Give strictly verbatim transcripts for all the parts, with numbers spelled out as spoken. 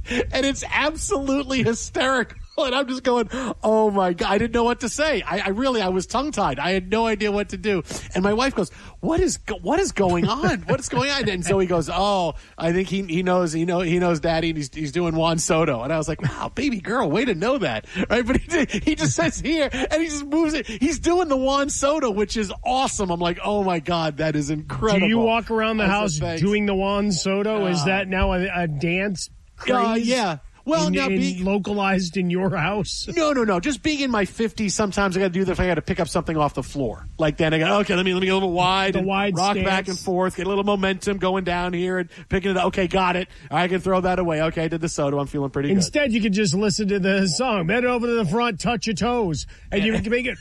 and it's absolutely hysterical. And I'm just going, oh my God, I didn't know what to say. I, I really, I was tongue tied. I had no idea what to do. And my wife goes, what is, what is going on? What is going on? And Zoe goes, oh, I think he, he knows, he know, he knows Daddy, and he's, he's doing Juan Soto. And I was like, wow, baby girl, way to know that. Right. But he, he just says here and he just moves it. He's doing the Juan Soto, which is awesome. I'm like, oh my God, that is incredible. Do you walk around the I house said, doing the Juan Soto? Uh, is that now a, a dance craze? Uh, yeah. Well, in, now in being localized in your house? No, no, no. Just being in my fifties, sometimes I got to do that if I got to pick up something off the floor. Like then I go, okay, let me let me get a little wide, the and wide rock stance. back and forth, get a little momentum going down here and picking it up. Okay, got it. I can throw that away. Okay, I did the Soto. I'm feeling pretty Instead, good. Instead, you could just listen to the song. Bend over to the front, touch your toes, and you can make it.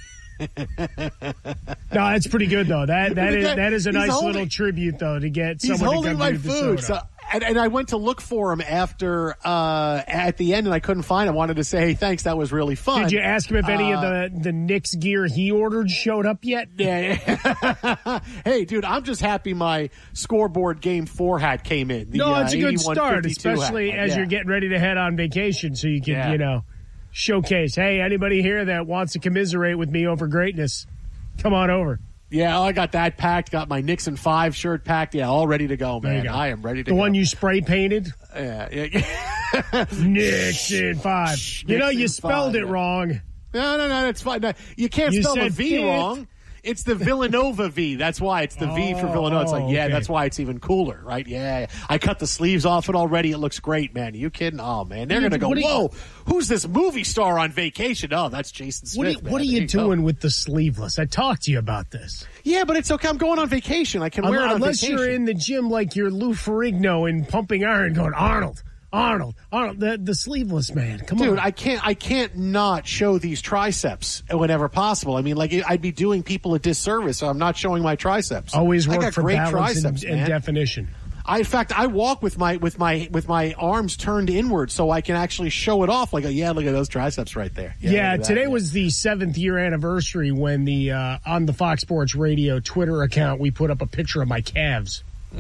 No, that's pretty good though. That that is that is a nice holding, little tribute though to get he's someone holding to come my to the food. soda. So, and, and I went to look for him after uh, at the end, and I couldn't find him. I wanted to say, hey, thanks, that was really fun. Did you ask him if any uh, of the the Knicks gear he ordered showed up yet? Yeah. yeah. Hey, dude, I'm just happy my scoreboard game four hat came in. The, no, it's uh, a good start, especially hat. as yeah. you're getting ready to head on vacation, so you can yeah. you know showcase. Hey, anybody here that wants to commiserate with me over greatness? Come on over. Yeah, oh, I got that packed. Got my Nixon five shirt packed. Yeah, all ready to go, man. Go. I am ready to the go. The one you spray painted? Yeah. yeah. Nixon five. Nixon you know, you spelled five, it yeah. wrong. No, no, no, it's fine. No, you can't you spell the V fit. wrong. It's the Villanova V. That's why it's the oh, V for Villanova. It's like, yeah, okay. that's why it's even cooler, right? Yeah. I cut the sleeves off it already. It looks great, man. Are you kidding? Oh, man. They're going to go, you, whoa, who's this movie star on vacation? Oh, that's Jason Smith. What are you, man. what are you you doing go. with the sleeveless? I talked to you about this. Yeah, but it's okay. I'm going on vacation. I can wear Unless, it on unless vacation. you're in the gym like you're Lou Ferrigno and pumping iron going, Arnold, Arnold, Arnold, the, the sleeveless man. Come Dude, on. Dude, I can't I can't not show these triceps whenever possible. I mean, like, I'd be doing people a disservice, so I'm not showing my triceps. Always work I got for great balance triceps, and, and man. definition. I, in fact, I walk with my with my with my arms turned inward so I can actually show it off. Like, oh, yeah, look at those triceps right there. Yeah, yeah that, today yeah. was the seventh year anniversary when the uh, on the Fox Sports Radio Twitter account we put up a picture of my calves.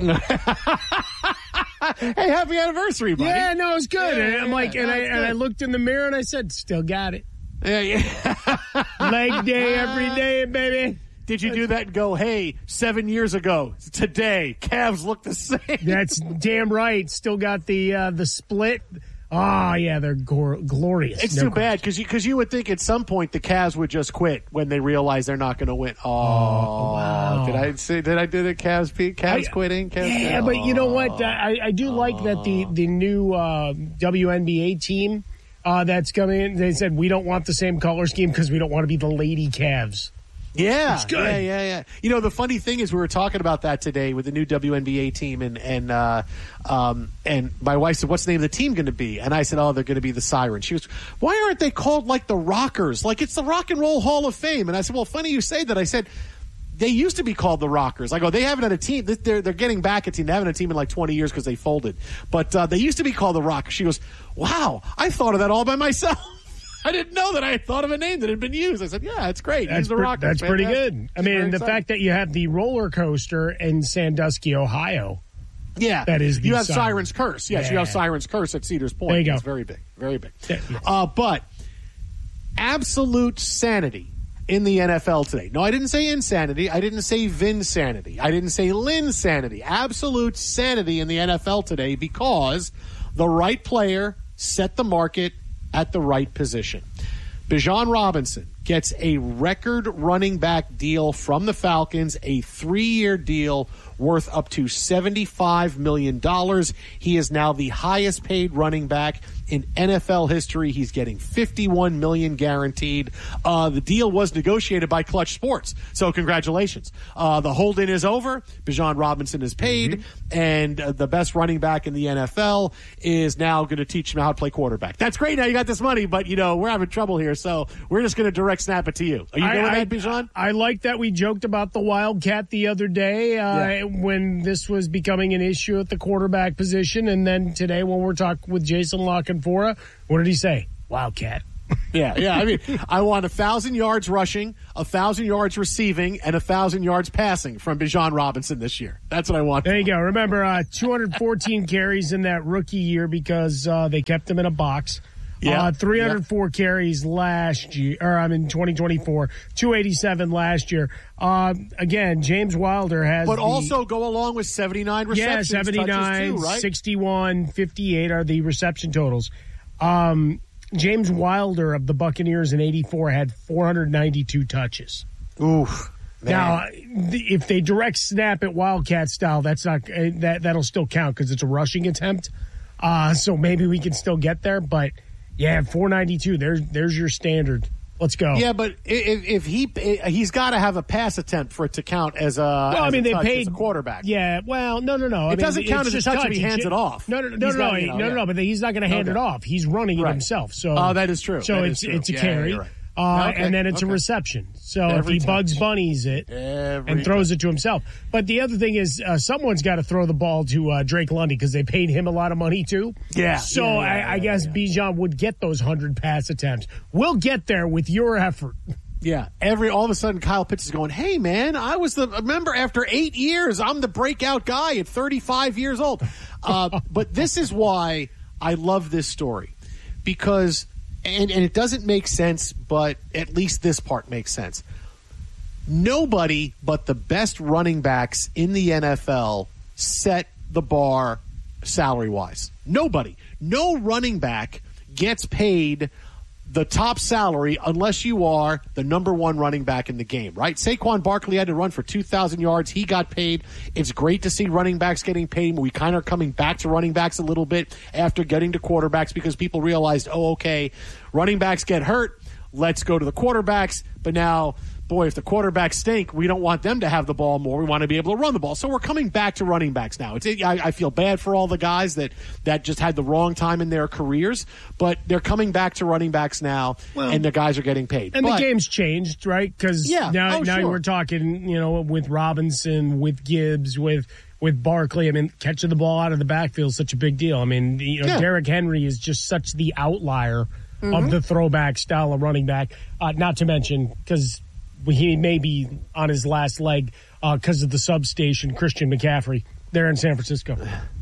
Hey, happy anniversary, buddy. Yeah, no, it was good. Yeah, and I'm yeah, like, and I and I looked in the mirror and I said, still got it. Yeah, yeah. Leg day every day, baby. Did you do that and go, hey, seven years ago, today, calves look the same? That's damn right. Still got the uh, the split. Oh, yeah, they're gor- glorious. It's no too question. bad because you, cause you would think at some point the Cavs would just quit when they realize they're not going to win. Oh, oh, wow. Did I say, did I do the Cavs, Cavs I, quitting? Cavs yeah, quitting? but you know what? I, I do like that the, the new uh, W N B A team uh, that's coming in, they said we don't want the same color scheme because we don't want to be the lady Cavs. Yeah, it's good. yeah, yeah, yeah. You know, the funny thing is we were talking about that today with the new W N B A team, and and uh, um, and my wife said, "What's the name of the team going to be?" And I said, "Oh, they're going to be the Sirens." She goes, "Why aren't they called like the Rockers? Like it's the Rock and Roll Hall of Fame?" And I said, "Well, funny you say that." I said, they used to be called the Rockers. I go, they haven't had a team. They're they're getting back a team. They haven't had a team in like twenty years because they folded. But uh, they used to be called the Rockers. She goes, "Wow, I thought of that all by myself." I didn't know that I had thought of a name that had been used. I said, yeah, it's great. That's, Use the pre- Rockers. that's pretty good. I mean, the exciting. fact that you have the roller coaster in Sandusky, Ohio. Yeah. That is the You have Siren. Siren's Curse. Yes, Yeah. you have Siren's Curse at Cedars Point. There you go. It's very big. Very big. Yeah, yes. Uh, but absolute sanity in the N F L today. No, I didn't say insanity. I didn't say Vinsanity. I didn't say Linsanity. Absolute sanity in the N F L today because the right player set the market at the right position. Bijan Robinson gets a record running back deal from the Falcons, a three-year deal worth up to seventy-five million dollars. He is now the highest paid running back in N F L history. He's getting fifty-one million dollars guaranteed. Uh, the deal was negotiated by Clutch Sports, so congratulations. Uh, the hold-in is over. Bijan Robinson is paid, mm-hmm. and uh, the best running back in the N F L is now going to teach him how to play quarterback. That's great. Now you got this money, but, you know, we're having trouble here, so we're just going to direct snap it to you. Are you going with that, Bijan? I, I like that we joked about the Wildcat the other day uh, Yeah. when this was becoming an issue at the quarterback position, and then today when we're talking with Jason La Canfora, what did he say? Wildcat. Yeah, yeah. I mean, I want a thousand yards rushing, a thousand yards receiving, and a thousand yards passing from Bijan Robinson this year. That's what I want. There you go. Remember, uh, two hundred fourteen carries in that rookie year because uh, they kept him in a box. Yeah, uh, three hundred four yeah. carries last year, or I'm in twenty twenty-four, two eighty-seven last year. Uh, again, James Wilder has, but the, also go along with seventy-nine receptions. Yeah, seventy-nine, too, right? sixty-one, fifty-eight are the reception totals. Um, James Wilder of the Buccaneers in eighty-four had four hundred ninety-two touches. Oof. Man. Now, if they direct snap it Wildcat style, that's not that that'll still count because it's a rushing attempt. Uh, so maybe we can still get there, but. Yeah, four ninety-two. There's there's your standard. Let's go. Yeah, but if, if he he's got to have a pass attempt for it to count as a well, as I mean a they touch paid as a quarterback. Yeah, well, no, no, no. It I mean, doesn't count as a touch, touch if he hands it off. No, no, no, no, got, no, you know, no, yeah. no, no. But he's not going to hand okay. it off. He's running right. it himself. So, oh, that is true. So that it's is true. it's a yeah, carry. Yeah, right. Uh, okay. and then it's okay. a reception. So Every if he time. Bugs Bunnies it Every and throws time. it to himself. But the other thing is uh, someone's got to throw the ball to uh, Drake Lundy because they paid him a lot of money too. Yeah. So yeah, yeah, I, yeah, I guess yeah. Bijan would get those one hundred pass attempts. We'll get there with your effort. Yeah, every all of a sudden Kyle Pitts is going, hey, man, I was the, remember after eight years, I'm the breakout guy at thirty-five years old. Uh, but this is why I love this story because, and, and it doesn't make sense, but at least this part makes sense. Nobody but the best running backs in the N F L set the bar salary-wise. Nobody. No running back gets paid the top salary unless you are the number one running back in the game, right? Saquon Barkley had to run for two thousand yards. He got paid. It's great to see running backs getting paid. We kind of are coming back to running backs a little bit after getting to quarterbacks because people realized, oh, okay, running backs get hurt. Let's go to the quarterbacks. But now, boy, if the quarterbacks stink, we don't want them to have the ball more. We want to be able to run the ball. So we're coming back to running backs now. It's, I, I feel bad for all the guys that, that just had the wrong time in their careers, but they're coming back to running backs now, well, and the guys are getting paid. And but, the game's changed, right? Because yeah, now, oh, now sure. we're talking, you know, with Robinson, with Gibbs, with with Barkley. I mean, catching the ball out of the backfield is such a big deal. I mean, you know, yeah. Derrick Henry is just such the outlier mm-hmm. of the throwback style of running back. Uh, not to mention, because he may be on his last leg because uh, of the substation, Christian McCaffrey, there in San Francisco.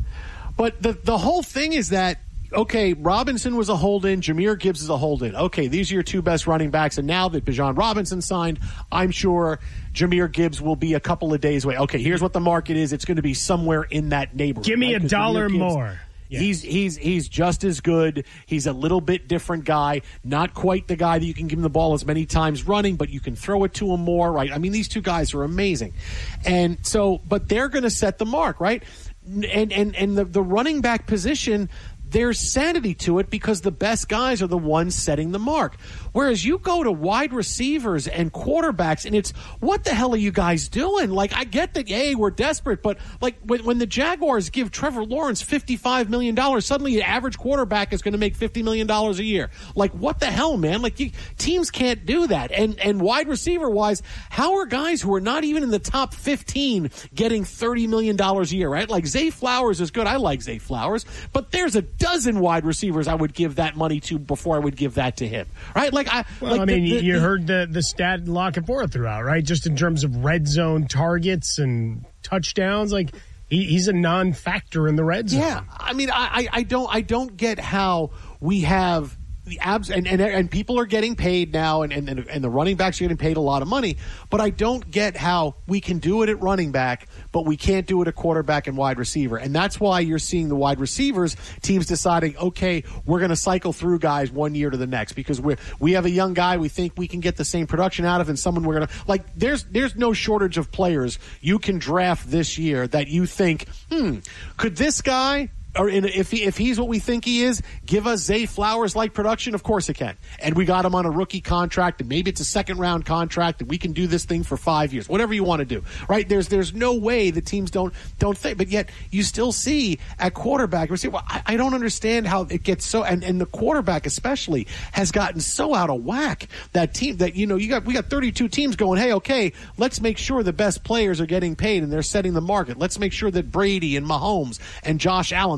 But the the whole thing is that, okay, Robinson was a hold-in, Jahmyr Gibbs is a hold-in. Okay, these are your two best running backs, and now that Bijan Robinson signed, I'm sure Jahmyr Gibbs will be a couple of days away. Okay, here's what the market is. It's going to be somewhere in that neighborhood. Give me right? a dollar more. Yeah. He's he's he's just as good. He's a little bit different guy. Not quite the guy that you can give him the ball as many times running, but you can throw it to him more, right? I mean, these two guys are amazing. And so, but they're going to set the mark, right? And and and the, the running back position, there's sanity to it because the best guys are the ones setting the mark. Whereas you go to wide receivers and quarterbacks, and it's, what the hell are you guys doing? Like, I get that, hey, we're desperate, but like when, when the Jaguars give Trevor Lawrence fifty-five million dollars, suddenly an average quarterback is going to make fifty million dollars a year. Like, what the hell, man? Like, you, teams can't do that. And, and wide receiver-wise, how are guys who are not even in the top fifteen getting thirty million dollars a year, right? Like, Zay Flowers is good. I like Zay Flowers, but there's a dozen wide receivers I would give that money to before I would give that to him, right? Like, I, well, like I mean, the, the, you the, heard the the stat Lock and Forth throughout, right? Just in terms of red zone targets and touchdowns, like he, he's a non-factor in the red zone. Yeah, I mean, I, I don't I don't get how we have the abs and, and and people are getting paid now, and, and and the running backs are getting paid a lot of money, but I don't get how we can do it at running back, but we can't do it at quarterback and wide receiver. And that's why you're seeing the wide receivers teams deciding, okay, we're going to cycle through guys one year to the next because we we have a young guy we think we can get the same production out of, and someone we're going to like. There's there's no shortage of players you can draft this year that you think, hmm, could this guy, or in, if he, if he's what we think he is, give us Zay Flowers-like production? Of course it can. And we got him on a rookie contract, and maybe it's a second-round contract, and we can do this thing for five years. Whatever you want to do, right? There's there's no way the teams don't don't think. But yet you still see at quarterback, we say, well, I, I don't understand how it gets so, and, and the quarterback especially has gotten so out of whack. That team that, you know, you got we got thirty-two teams going, hey, okay, let's make sure the best players are getting paid and they're setting the market. Let's make sure that Brady and Mahomes and Josh Allen,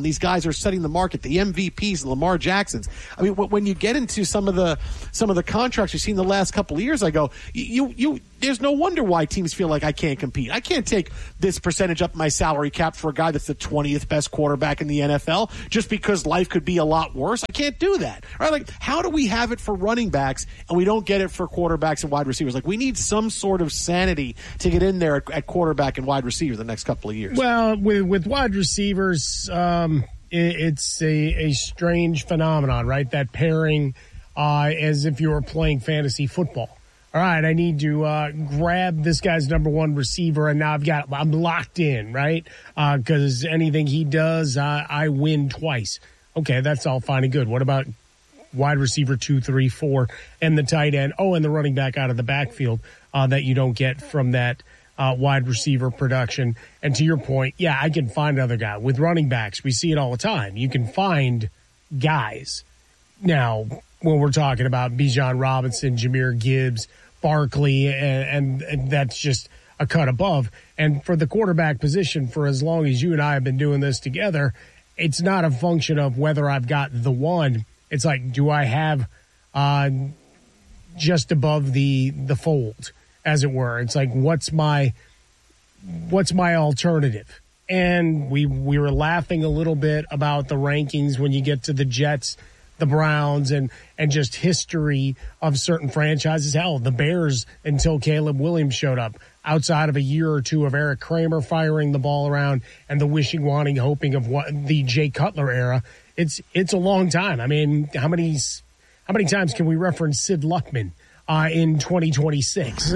these guys are setting the market, the M V Ps and Lamar Jacksons. I mean, when you get into some of the some of the contracts you've seen the last couple of years, I go, you you. There's no wonder why teams feel like I can't compete. I can't take this percentage up my salary cap for a guy that's the twentieth best quarterback in the N F L just because life could be a lot worse. I can't do that. Right? Like, how do we have it for running backs and we don't get it for quarterbacks and wide receivers? Like, we need some sort of sanity to get in there at, at quarterback and wide receiver the next couple of years. Well, with with wide receivers, um, it, it's a, a strange phenomenon, right? That pairing uh, as if you were playing fantasy football. All right, I need to uh, grab this guy's number one receiver, and now I've got I'm locked in, right? Because uh, anything he does, uh, I win twice. Okay, that's all fine and good. What about wide receiver two, three, four, and the tight end? Oh, and the running back out of the backfield uh, that you don't get from that uh, wide receiver production. And to your point, yeah, I can find another guy. With running backs, we see it all the time. You can find guys. Now, when we're talking about Bijan Robinson, Jahmyr Gibbs, Barkley, and, and that's just a cut above. And for the quarterback position, for as long as you and I have been doing this together, it's not a function of whether I've got the one. It's like, do I have uh, just above the the fold, as it were? It's like, what's my what's my alternative? And we we were laughing a little bit about the rankings when you get to the Jets, the Browns, and and just history of certain franchises. Hell, the Bears, until Caleb Williams showed up, outside of a year or two of Eric Kramer firing the ball around and the wishing, wanting, hoping of what the Jay Cutler era, it's it's a long time. I mean, how many how many times can we reference Sid Luckman uh, in twenty twenty-six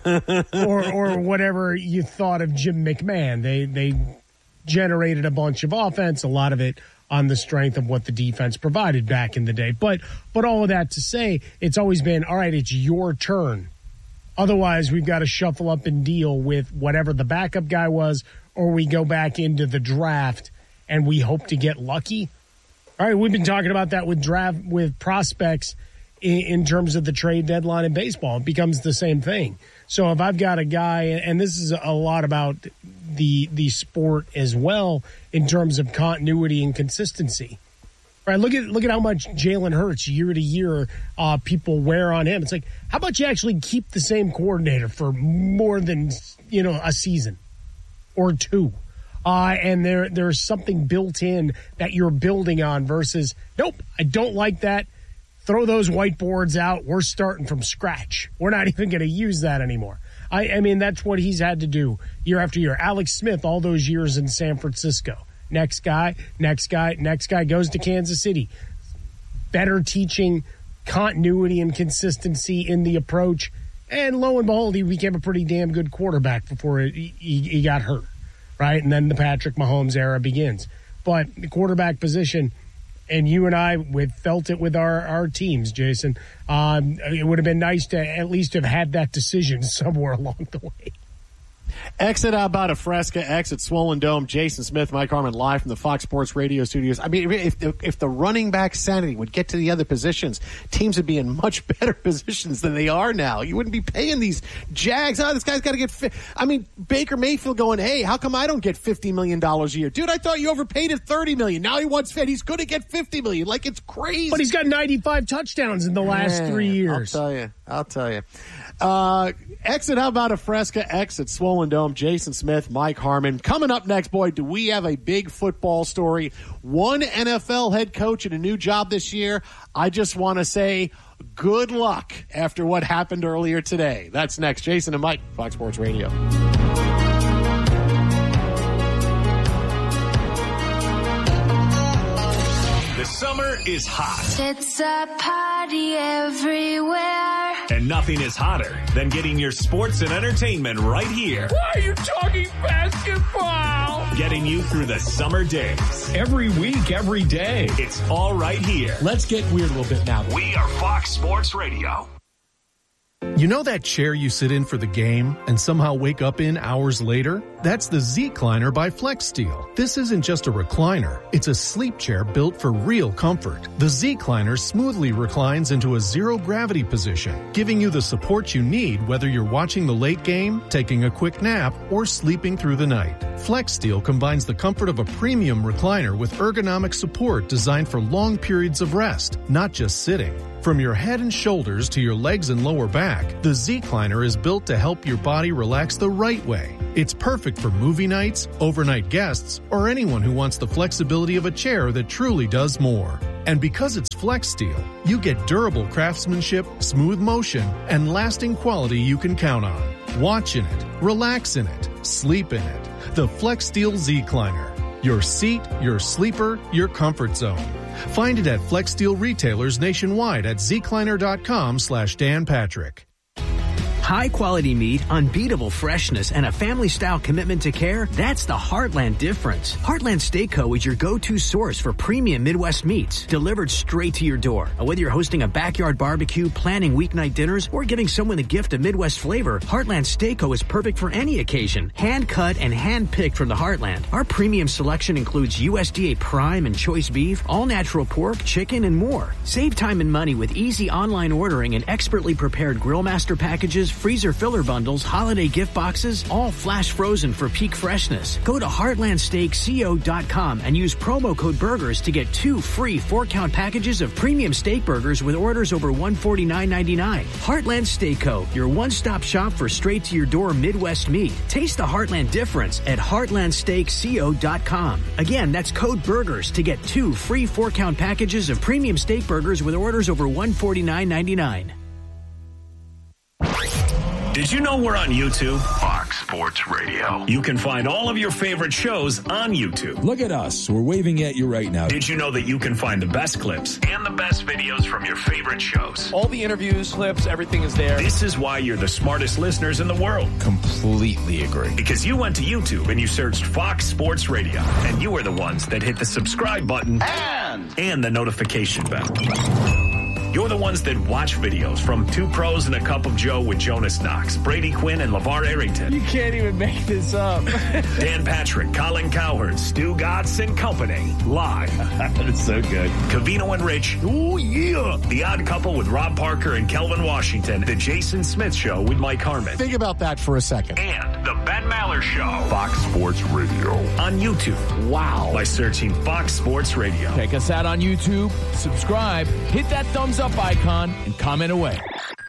or or whatever you thought of Jim McMahon? They they generated a bunch of offense, a lot of it on the strength of what the defense provided back in the day. But but all of that to say, it's always been, all right, it's your turn. Otherwise, we've got to shuffle up and deal with whatever the backup guy was, or we go back into the draft and we hope to get lucky. All right, we've been talking about that with draft with prospects in, in terms of the trade deadline in baseball. It becomes the same thing. So if I've got a guy, and this is a lot about the the sport as well in terms of continuity and consistency. Right, look at look at how much Jalen Hurts year to year uh, people wear on him. It's like, how about you actually keep the same coordinator for more than, you know, a season or two, uh, and there there's something built in that you're building on versus, nope, I don't like that. Throw those whiteboards out. We're starting from scratch. We're not even going to use that anymore. I, I mean, that's what he's had to do year after year. Alex Smith, all those years in San Francisco. Next guy, next guy, next guy goes to Kansas City. Better teaching, continuity and consistency in the approach. And lo and behold, he became a pretty damn good quarterback before he, he, he got hurt, right? And then the Patrick Mahomes era begins. But the quarterback position, and you and I with felt it with our, our teams, Jason, um, it would have been nice to at least have had that decision somewhere along the way. Exit about a Fresca, exit Swollen Dome. Jason Smith, Mike Harmon, live from the Fox Sports Radio studios. I mean, if the, if the running back sanity would get to the other positions, teams would be in much better positions than they are now. You wouldn't be paying these Jags. Oh, this guy's got to get. Fi-. I mean, Baker Mayfield going, hey, how come I don't get fifty million dollars a year, dude? I thought you overpaid at thirty million dollars. Now he wants fed. He's going to get fifty million dollars. Like, it's crazy. But he's got ninety-five touchdowns in the last Man, three years. I'll tell you. I'll tell you. Uh, exit, how about a Fresca? Exit Swollen Dome. Jason Smith, Mike Harmon. Coming up next, boy, do we have a big football story. One N F L head coach in a new job this year. I just want to say good luck after what happened earlier today. That's next. Jason and Mike, Fox Sports Radio. The summer is hot. It's a party everywhere. And nothing is hotter than getting your sports and entertainment right here. Why are you talking basketball? Getting you through the summer days. Every week, every day. It's all right here. Let's get weird a little bit now. We are Fox Sports Radio. You know that chair you sit in for the game and somehow wake up in hours later? That's the Z-Cliner by FlexSteel. This isn't just a recliner. It's a sleep chair built for real comfort. The Z-Cliner smoothly reclines into a zero-gravity position, giving you the support you need whether you're watching the late game, taking a quick nap, or sleeping through the night. FlexSteel combines the comfort of a premium recliner with ergonomic support designed for long periods of rest, not just sitting. From your head and shoulders to your legs and lower back, the Z-Cliner is built to help your body relax the right way. It's perfect for movie nights, overnight guests, or anyone who wants the flexibility of a chair that truly does more. And because it's FlexSteel, you get durable craftsmanship, smooth motion, and lasting quality you can count on. Watch in it, relax in it, sleep in it. The FlexSteel Z-Cliner. Your seat, your sleeper, your comfort zone. Find it at FlexSteel retailers nationwide at zcliner.com slash Dan Patrick. High quality meat, unbeatable freshness, and a family-style commitment to care, that's the Heartland difference. Heartland Steakco is your go-to source for premium Midwest meats, delivered straight to your door. Whether you're hosting a backyard barbecue, planning weeknight dinners, or giving someone a gift of Midwest flavor, Heartland Steakco is perfect for any occasion. Hand-cut and hand-picked from the Heartland. Our premium selection includes U S D A prime and choice beef, all-natural pork, chicken, and more. Save time and money with easy online ordering and expertly prepared Grill Master packages, freezer filler bundles, holiday gift boxes, all flash frozen for peak freshness. Go to heartland steak co dot com and use promo code BURGERS to get two free four-count packages of premium steak burgers with orders over one hundred forty-nine ninety-nine. Heartland Steakco, your one-stop shop for straight-to-your-door Midwest meat. Taste the Heartland difference at heartland steak co dot com. Again, that's code BURGERS to get two free four-count packages of premium steak burgers with orders over one hundred forty-nine ninety-nine. Did you know we're on YouTube? Fox Sports Radio. You can find all of your favorite shows on YouTube. Look at us. We're waving at you right now. Did you know that you can find the best clips and the best videos from your favorite shows? All the interviews, clips, everything is there. This is why you're the smartest listeners in the world. Completely agree. Because you went to YouTube and you searched Fox Sports Radio, and you are the ones that hit the subscribe button and, and the notification bell. You're the ones that watch videos from Two Pros and a Cup of Joe with Jonas Knox, Brady Quinn, and LeVar Arrington. You can't even make this up. Dan Patrick, Colin Cowherd, Stu Gatz and Company, live. That's so good. Covino and Rich. Oh, yeah. The Odd Couple with Rob Parker and Kelvin Washington. The Jason Smith Show with Mike Harmon. Think about that for a second. And the Ben Maller Show. Fox Sports Radio. On YouTube. Wow. By searching Fox Sports Radio. Check us out on YouTube. Subscribe. Hit that thumbs up icon and comment away.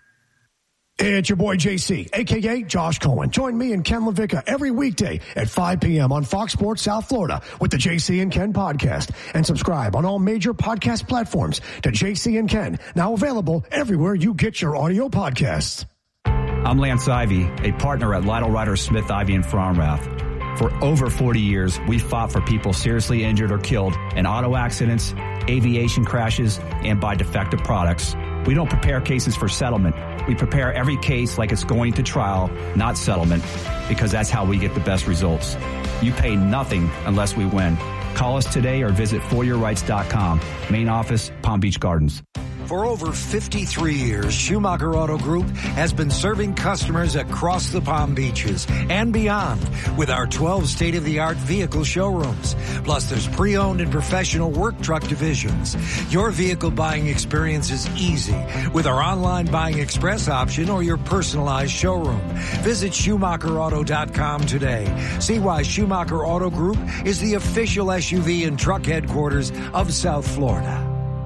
It's your boy J C, a k a. Josh Cohen. Join me and Ken LaVicka every weekday at five p.m. on Fox Sports South Florida with the J C and Ken podcast. And subscribe on all major podcast platforms to J C and Ken, now available everywhere you get your audio podcasts. I'm Lance Ivy, a partner at Lytle Ryder Smith Ivy in Farmrath. For over forty years, we fought for people seriously injured or killed in auto accidents, aviation crashes, and by defective products. We don't prepare cases for settlement. We prepare every case like it's going to trial, not settlement, because that's how we get the best results. You pay nothing unless we win. Call us today or visit for your rights dot com. Main office, Palm Beach Gardens. For over fifty-three years, Schumacher Auto Group has been serving customers across the Palm Beaches and beyond with our twelve state-of-the-art vehicle showrooms. Plus, there's pre-owned and professional work truck divisions. Your vehicle buying experience is easy with our online buying express option or your personalized showroom. Visit Schumacher Auto dot com today. See why Schumacher Auto Group is the official S U V and truck headquarters of South Florida.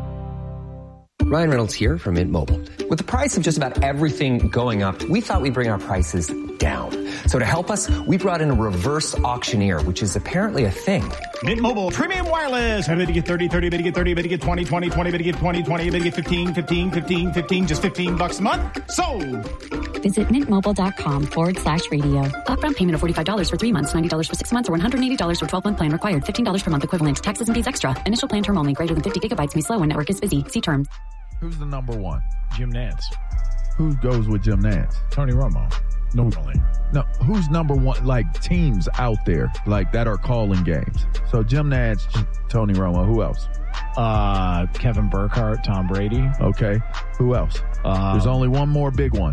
Ryan Reynolds here from Mint Mobile. With the price of just about everything going up, we thought we'd bring our prices down. So to help us, we brought in a reverse auctioneer, which is apparently a thing. Mint Mobile Premium Wireless. How did you get thirty, thirty, bid you get thirty, bid you get twenty, twenty, twenty, bid you get twenty, twenty, bid you get fifteen, fifteen, fifteen, fifteen, just fifteen bucks a month? Sold! Visit mintmobile.com forward slash radio. Upfront payment of forty-five dollars for three months, ninety dollars for six months, or one hundred eighty dollars for twelve-month plan required. fifteen dollars per month equivalent. Taxes and fees extra. Initial plan term only. Greater than fifty gigabytes may slow when network is busy. See terms. Who's the number one? Jim Nantz. Who goes with Jim Nantz? Tony Romo. Normally. No, who's number one? Like teams out there, like that are calling games. So Jim Nantz, Tony Romo. Who else? Uh, Kevin Burkhardt, Tom Brady. Okay. Who else? Uh, There's only one more big one.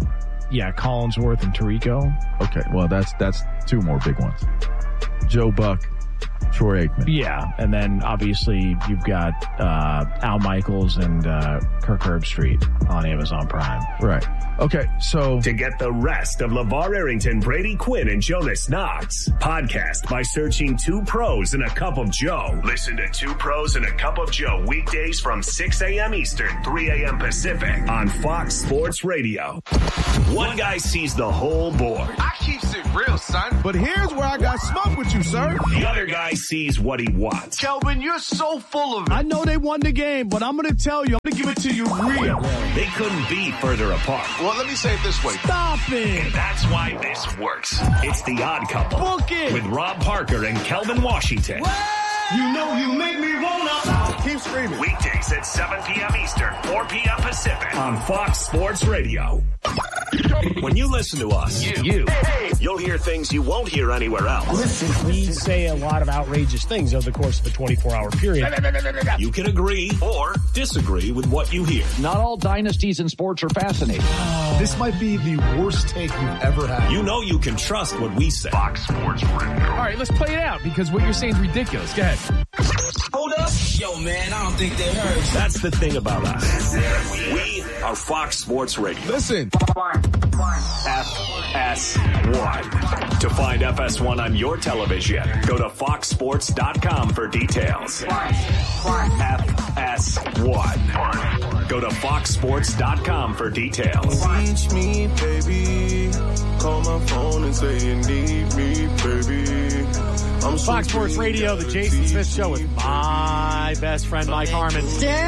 yeah, Collinsworth and Tirico. Okay, well, that's that's two more big ones. Joe Buck, Troy Aikman. Yeah, and then obviously you've got uh, Al Michaels and uh, Kirk Herbstreit on Amazon Prime. Right. Okay, so... To get the rest of LeVar Arrington, Brady Quinn, and Jonas Knox, podcast by searching Two Pros and a Cup of Joe. Listen to Two Pros and a Cup of Joe weekdays from six a.m. Eastern, three a.m. Pacific on Fox Sports Radio. One guy sees the whole board. I keep it real, son. But here's where I got smoke with you, sir. The other guy sees what he wants. Kelvin, you're so full of it. I know they won the game, but I'm going to tell you, I'm going to give it to you real. They couldn't be further apart. Well, let me say it this way. Stop it. And that's why this works. It's The Odd Couple. Book it. With Rob Parker and Kelvin Washington. What? You know you make me wanna. Keep screaming. Weekdays at seven p.m. Eastern, four p.m. Pacific on Fox Sports Radio. When you listen to us, you, you you'll hear things you won't hear anywhere else. Listen, we say a lot of outrageous things over the course of a twenty-four hour period. You can agree or disagree with what you hear. Not all dynasties in sports are fascinating. Oh. This might be the worst take you've ever had. You know you can trust what we say. Fox Sports Radio. All right, let's play it out because what you're saying is ridiculous. Go ahead. Hold up. Yo, man, I don't think they heard. That's the thing about us. We are Fox Sports Radio. Listen. F S one. To find F S one on your television, go to fox sports dot com for details. F S one. Go to fox sports dot com for details. Reach me, baby. Call my phone and say you need me, baby. I'm Fox Sports Radio, the Jason Smith Show with my best friend, Mike Harmon.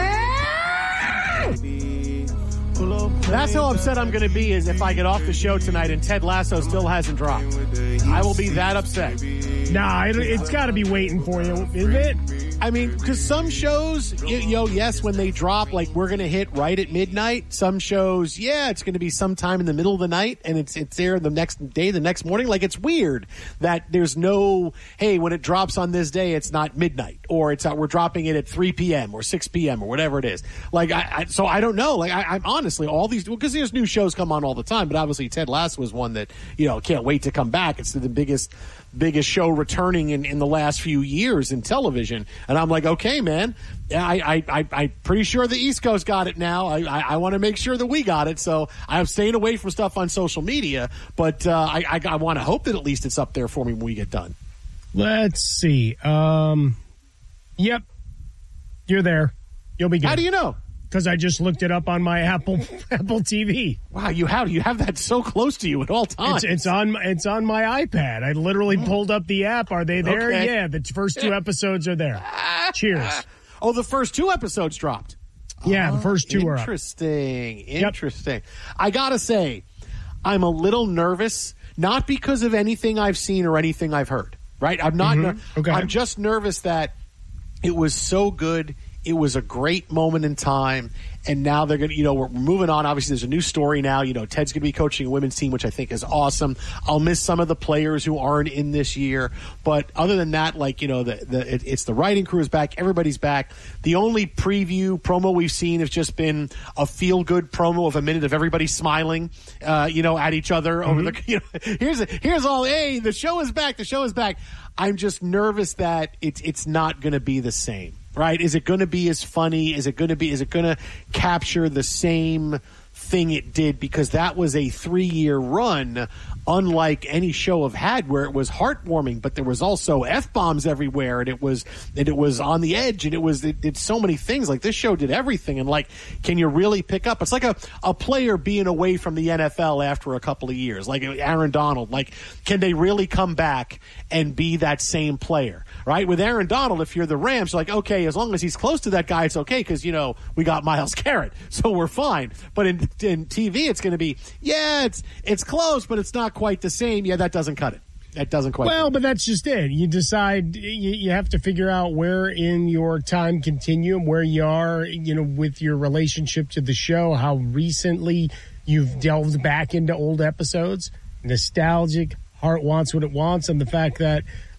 That's how upset I'm going to be is if I get off the show tonight and Ted Lasso still hasn't dropped. I will be that upset. Nah, it, it's got to be waiting for you, isn't it? I mean, because some shows, you, you know, yes, when they drop, like we're going to hit right at midnight. Some shows, yeah, it's going to be sometime in the middle of the night, and it's it's there the next day, the next morning. Like it's weird that there's no, hey, when it drops on this day, it's not midnight, or it's uh, we're dropping it at three p.m. or six p.m. or whatever it is. Like, I, I so I don't know. Like, I, I'm honestly all these because there's new shows come on all the time, but obviously Ted Lasso was one that you know can't wait to come back. It's the biggest. biggest show returning in, in the last few years in television. And I'm like, okay, man, I, I, I, I'm pretty sure the East Coast got it now. I, I, I want to make sure that we got it. So I'm staying away from stuff on social media, but uh, I, I, I want to hope that at least it's up there for me when we get done. Let's see. Um, yep. You're there. You'll be good. How do you know? Because I just looked it up on my Apple Apple T V. Wow, you have you have that so close to you at all times. It's, it's on it's on my iPad. I literally pulled up the app. Are they there? Okay. Yeah, the first two episodes are there. Cheers. Oh, the first two episodes dropped. Yeah, the first two are up. Interesting. Interesting. Yep. I gotta say, I'm a little nervous, not because of anything I've seen or anything I've heard. Right? I'm not. Mm-hmm. ner- okay. I'm just nervous that it was so good. It was a great moment in time, and now they're going to, you know, we're moving on. Obviously, there's a new story now. You know, Ted's going to be coaching a women's team, which I think is awesome. I'll miss some of the players who aren't in this year, but other than that, like, you know, the, the it, it's the writing crew is back. Everybody's back. The only preview promo we've seen has just been a feel-good promo of a minute of everybody smiling, uh, you know, at each other mm-hmm. over the, you know, here's, here's all, hey, the show is back. The show is back. I'm just nervous that it's, it's not going to be the same. Right? Is it going to be as funny? Is it going to be, is it going to capture the same thing it did? Because that was a three year run, unlike any show I've had where it was heartwarming, but there was also F-bombs everywhere and it was, and it was on the edge and it was, it did so many things. Like this show did everything. And like, can you really pick up? It's like a, a player being away from the N F L after a couple of years, like Aaron Donald. Like, can they really come back and be that same player? Right? With Aaron Donald, if you're the Rams, you're like, okay, as long as he's close to that guy, it's okay because, you know, we got Myles Garrett, so we're fine. But in, in T V, it's going to be, yeah, it's it's close, but it's not quite the same. Yeah, that doesn't cut it. That doesn't quite Well, cut it. but that's just it. You decide, you, you have to figure out where in your time continuum, where you are, you know, with your relationship to the show, how recently you've delved back into old episodes, nostalgic, heart wants what it wants, and the fact that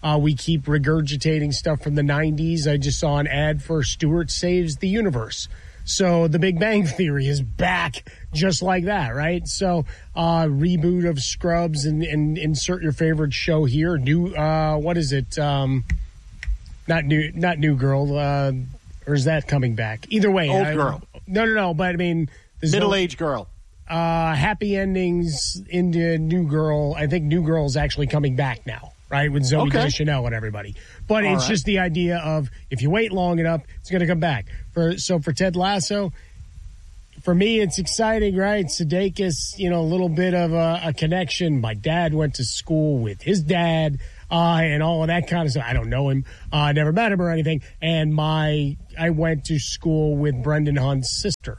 Uh, we keep regurgitating stuff from the nineties. I just saw an ad for Stewart Saves the Universe. So the Big Bang Theory is back just like that, right? So uh, reboot of Scrubs and, and insert your favorite show here. New, uh, what is it? Um, not new, not New Girl. Uh, or is that coming back? Either way. Old I, Girl. No, no, no. But I mean, middle-aged no, girl. Uh, happy endings into New Girl. I think New Girl is actually coming back now, right? With Zooey okay. Deschanel and everybody. But All it's right. just the idea of if you wait long enough, it's going to come back. For so for Ted Lasso, for me, it's exciting, right? Sudeikis, you know, a little bit of a, a connection. My dad went to school with his dad. Uh, and all of that kind of stuff. I don't know him. I uh, never met him or anything. And my, I went to school with Brendan Hunt's sister.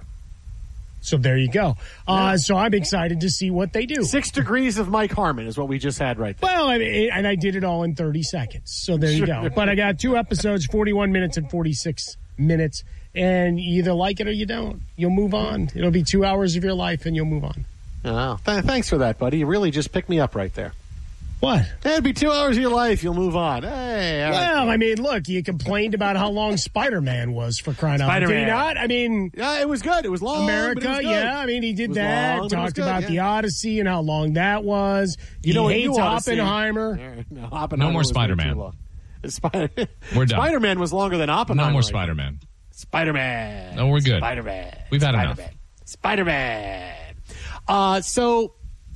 So there you go. Uh, yeah. So I'm excited to see what they do. Six degrees of Mike Harmon is what we just had right there. Well, I mean, and I did it all in thirty seconds. So there you go. But I got two episodes, forty-one minutes and forty-six minutes. And you either like it or you don't. You'll move on. It'll be two hours of your life and you'll move on. Oh, th- thanks for that, buddy. You really just picked me up right there. What? It'd be two hours of your life. You'll move on. Hey, all well, right. I mean, look, you complained about how long Spider-Man was for crying out loud. Did he not? I mean, yeah, it was good. It was long. America, but it was good. yeah. I mean, he did that. Long, Talked good, about yeah. the Odyssey and how long that was. You he know, hates Oppenheimer. No, Oppenheimer. No more Spider-Man. Spider- We're done. Spider-Man was longer than Oppenheimer. No more right Spider-Man. Now. Spider-Man. No, we're good. Spider-Man. We've had Spider-Man. enough. Spider-Man. Uh, so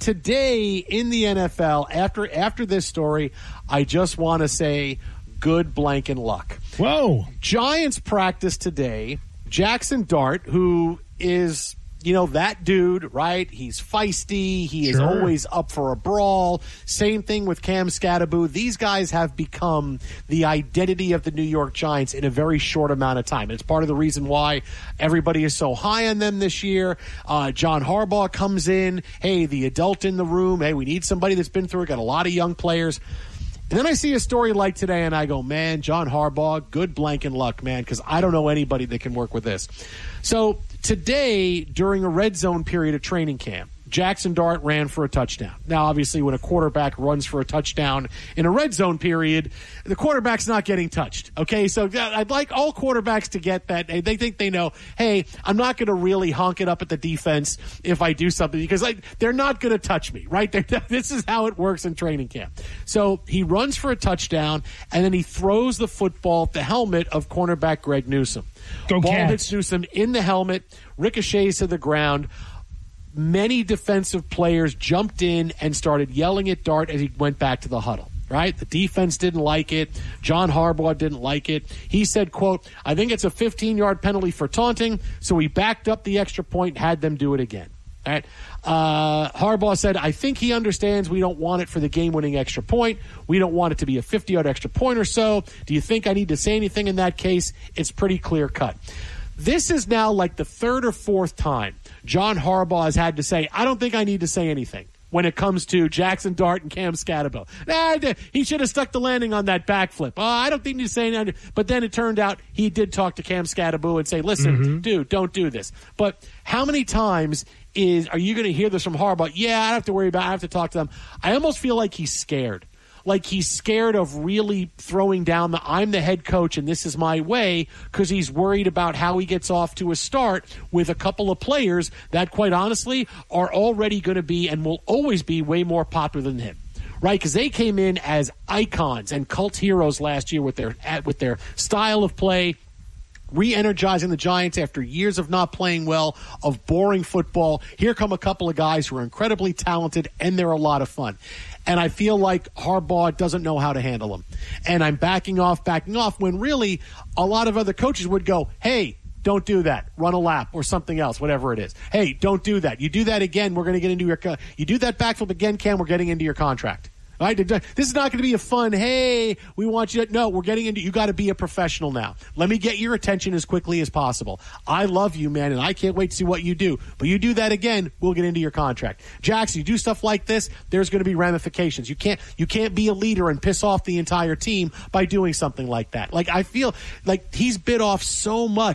today in the N F L, after after this story, I just want to say good blanking luck. Whoa. Giants practice today. Jackson Dart, who is, you know, that dude, right? He's feisty. He is Sure. always up for a brawl. Same thing with Cam Scatterbo. These guys have become the identity of the New York Giants in a very short amount of time. And it's part of the reason why everybody is so high on them this year. Uh, John Harbaugh comes in. Hey, the adult in the room. Hey, we need somebody that's been through it. Got a lot of young players. And then I see a story like today, and I go, man, John Harbaugh, good blanking luck, man, because I don't know anybody that can work with this. So today, during a red zone period of training camp, Jackson Dart ran for a touchdown. Now, obviously, when a quarterback runs for a touchdown in a red zone period, the quarterback's not getting touched. Okay, so I'd like all quarterbacks to get that. They think they know, hey, I'm not going to really honk it up at the defense if I do something because like, they're not going to touch me, right? They're, this is how it works in training camp. So he runs for a touchdown, and then he throws the football at the helmet of cornerback Greg Newsome. Go Ball Cats. hits Newsome in the helmet, ricochets to the ground. Many defensive players jumped in and started yelling at Dart as he went back to the huddle, right? The defense didn't like it. John Harbaugh didn't like it. He said, quote, I think it's a fifteen-yard penalty for taunting, so he backed up the extra point and had them do it again. All right. Uh, Harbaugh said, I think he understands we don't want it for the game-winning extra point. We don't want it to be a fifty-yard extra point or so. Do you think I need to say anything in that case? It's pretty clear-cut. This is now like the third or fourth time John Harbaugh has had to say, I don't think I need to say anything when it comes to Jackson Dart and Cam Scatterbo. Nah, he should have stuck the landing on that backflip. Oh, I don't think he's saying anything. But then it turned out he did talk to Cam Scatterbo and say, listen, mm-hmm. dude, don't do this. But how many times is are you going to hear this from Harbaugh? Yeah, I don't have to worry about it. I have to talk to them. I almost feel like he's scared. Like he's scared of really throwing down the I'm the head coach and this is my way because he's worried about how he gets off to a start with a couple of players that, quite honestly, are already going to be and will always be way more popular than him. Right, because they came in as icons and cult heroes last year with their with their style of play, re-energizing the Giants after years of not playing well, of boring football. Here come a couple of guys who are incredibly talented, and they're a lot of fun. And I feel like Harbaugh doesn't know how to handle them. And I'm backing off, backing off, when really a lot of other coaches would go, hey, don't do that. Run a lap or something else, whatever it is. Hey, don't do that. You do that again, we're going to get into your co- – you do that backflip again, Cam, we're getting into your contract. All right, this is not going to be a fun, hey, we want you to, no, we're getting into, you got to be a professional now. Let me get your attention as quickly as possible. I love you, man, and I can't wait to see what you do. But you do that again, we'll get into your contract. Jackson, you do stuff like this, there's going to be ramifications. You can't, you can't be a leader and piss off the entire team by doing something like that. Like, I feel like he's bit off so much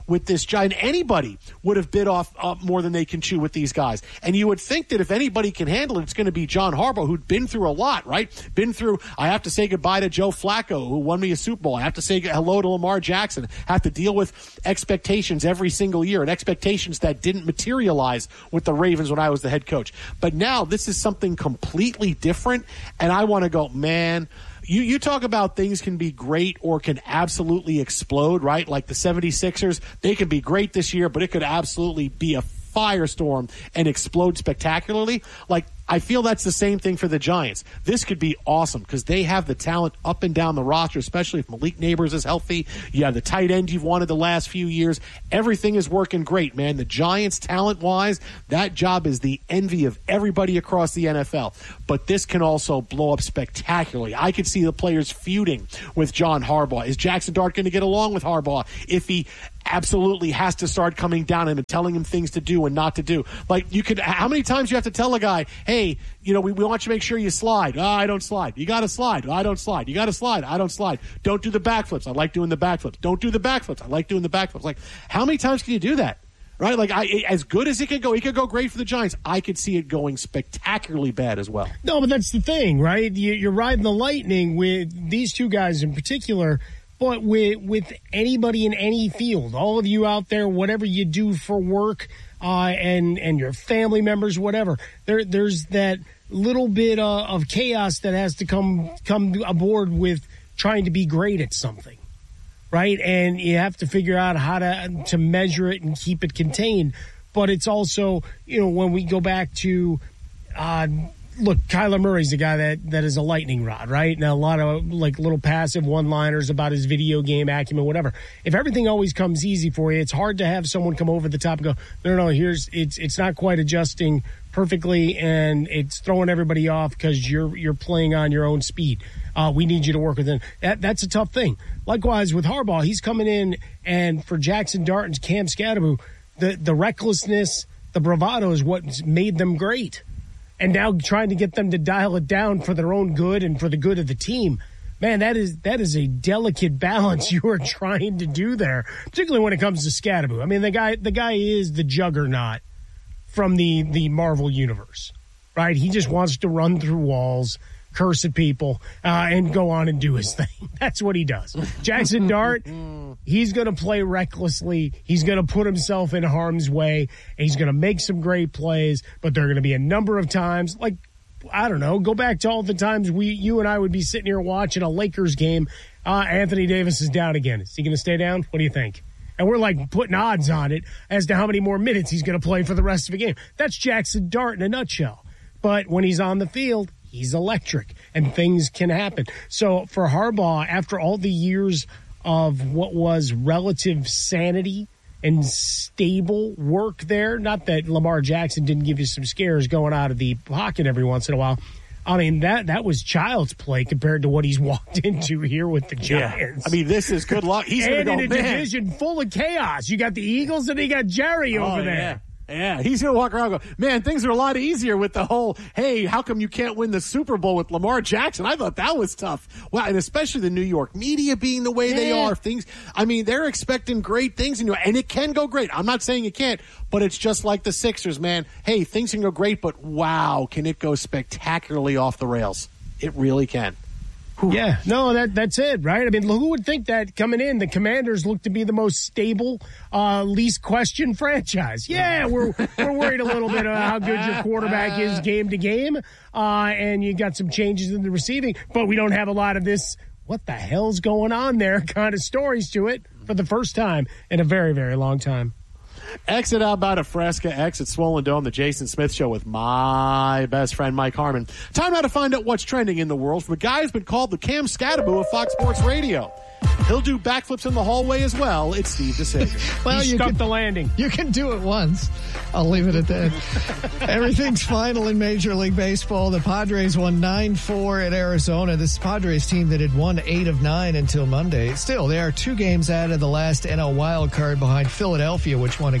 with this giant. Anybody would have bit off uh, more than they can chew with these guys. And you would think that if anybody can handle it, it's going to be John Harbaugh, who'd been through a lot, right? Been through, I have to say goodbye to Joe Flacco, who won me a Super Bowl. I have to say hello to Lamar Jackson. Have to deal with expectations every single year, and expectations that didn't materialize with the Ravens when I was the head coach. But now this is something completely different, and I want to go, man, You you talk about things can be great or can absolutely explode, right? Like the 76ers, they can be great this year, but it could absolutely be a firestorm and explode spectacularly. Like, I feel that's the same thing for the Giants. This could be awesome because they have the talent up and down the roster, especially if Malik Neighbors is healthy. You have the tight end you've wanted the last few years. Everything is working great, man. The Giants, talent-wise, that job is the envy of everybody across the N F L. But this can also blow up spectacularly. I could see the players feuding with John Harbaugh. Is Jackson Dart going to get along with Harbaugh if he absolutely has to start coming down and telling him things to do and not to do? Like, you could, how many times you have to tell a guy, hey, you know, we, we want you to make sure you slide. Oh, I don't slide. You got to slide. Oh, I don't slide. You got to slide. I don't slide. Don't do the backflips. I like doing the backflips. Don't do the backflips. I like doing the backflips. Like, how many times can you do that? Right? Like, I, as good as it could go, it could go great for the Giants. I could see it going spectacularly bad as well. No, but that's the thing, right? You, you're riding the lightning with these two guys in particular. But with with anybody in any field, all of you out there, whatever you do for work, uh, and and your family members, whatever, there there's that little bit uh, of chaos that has to come come aboard with trying to be great at something, right? And you have to figure out how to to measure it and keep it contained. But it's also, you know, when we go back to. Uh, Look, Kyler Murray's the guy that, that is a lightning rod, right? Now, a lot of, like, little passive one-liners about his video game acumen, whatever. If everything always comes easy for you, it's hard to have someone come over the top and go, no, no, no, here's, it's it's not quite adjusting perfectly, and it's throwing everybody off because you're you're playing on your own speed. Uh, we need you to work with it. That, that's a tough thing. Likewise, with Harbaugh, he's coming in, and for Jackson Dart and Cam Scadaboo, the, the recklessness, the bravado is what's made them great. And now trying to get them to dial it down for their own good and for the good of the team. Man, that is that is a delicate balance you are trying to do there, particularly when it comes to Scadaboo. I mean, the guy the guy is the juggernaut from the, the Marvel universe, right? He just wants to run through walls, curse at people, uh, and go on and do his thing. That's what he does. Jackson Dart, he's going to play recklessly. He's going to put himself in harm's way. And he's going to make some great plays, but there are going to be a number of times, like, I don't know, go back to all the times we, you and I would be sitting here watching a Lakers game. Uh, Anthony Davis is down again. Is he going to stay down? What do you think? And we're like putting odds on it as to how many more minutes he's going to play for the rest of the game. That's Jackson Dart in a nutshell. But when he's on the field, he's electric, and things can happen. So for Harbaugh, after all the years of what was relative sanity and stable work there, not that Lamar Jackson didn't give you some scares going out of the pocket every once in a while. I mean, that that was child's play compared to what he's walked into here with the Giants. Yeah. I mean, this is good luck. He's going to go, in a man. division full of chaos. You got the Eagles and you got Jerry oh, over there. Yeah. Yeah, he's going to walk around and go, man, things are a lot easier with the whole, hey, how come you can't win the Super Bowl with Lamar Jackson? I thought that was tough. Wow, and especially the New York media being the way yeah. they are. Things, I mean, they're expecting great things, in you, and it can go great. I'm not saying it can't, but it's just like the Sixers, man. Hey, things can go great, but wow, can it go spectacularly off the rails? It really can. Whew. Yeah, no, that that's it, right? I mean, who would think that coming in, the Commanders look to be the most stable, uh, least questioned franchise? Yeah, we're we're worried a little bit about how good your quarterback is game to game, uh, and you got some changes in the receiving, but we don't have a lot of this, what the hell's going on there kind of stories to it for the first time in a very, very long time. Exit Outbound of Fresca, exit Swollen Dome, the Jason Smith Show with my best friend Mike Harmon. Time now to find out what's trending in the world from a guy who's been called the Cam Scadaboo of Fox Sports Radio. He'll do backflips in the hallway as well. It's Steve DeSager. Well, he you stuck the landing. You can do it once. I'll leave it at that. Everything's final in Major League Baseball. The Padres won nine four at Arizona. This Padres team that had won eight of nine until Monday. Still, they are two games out of the last N L wild card behind Philadelphia, which won a game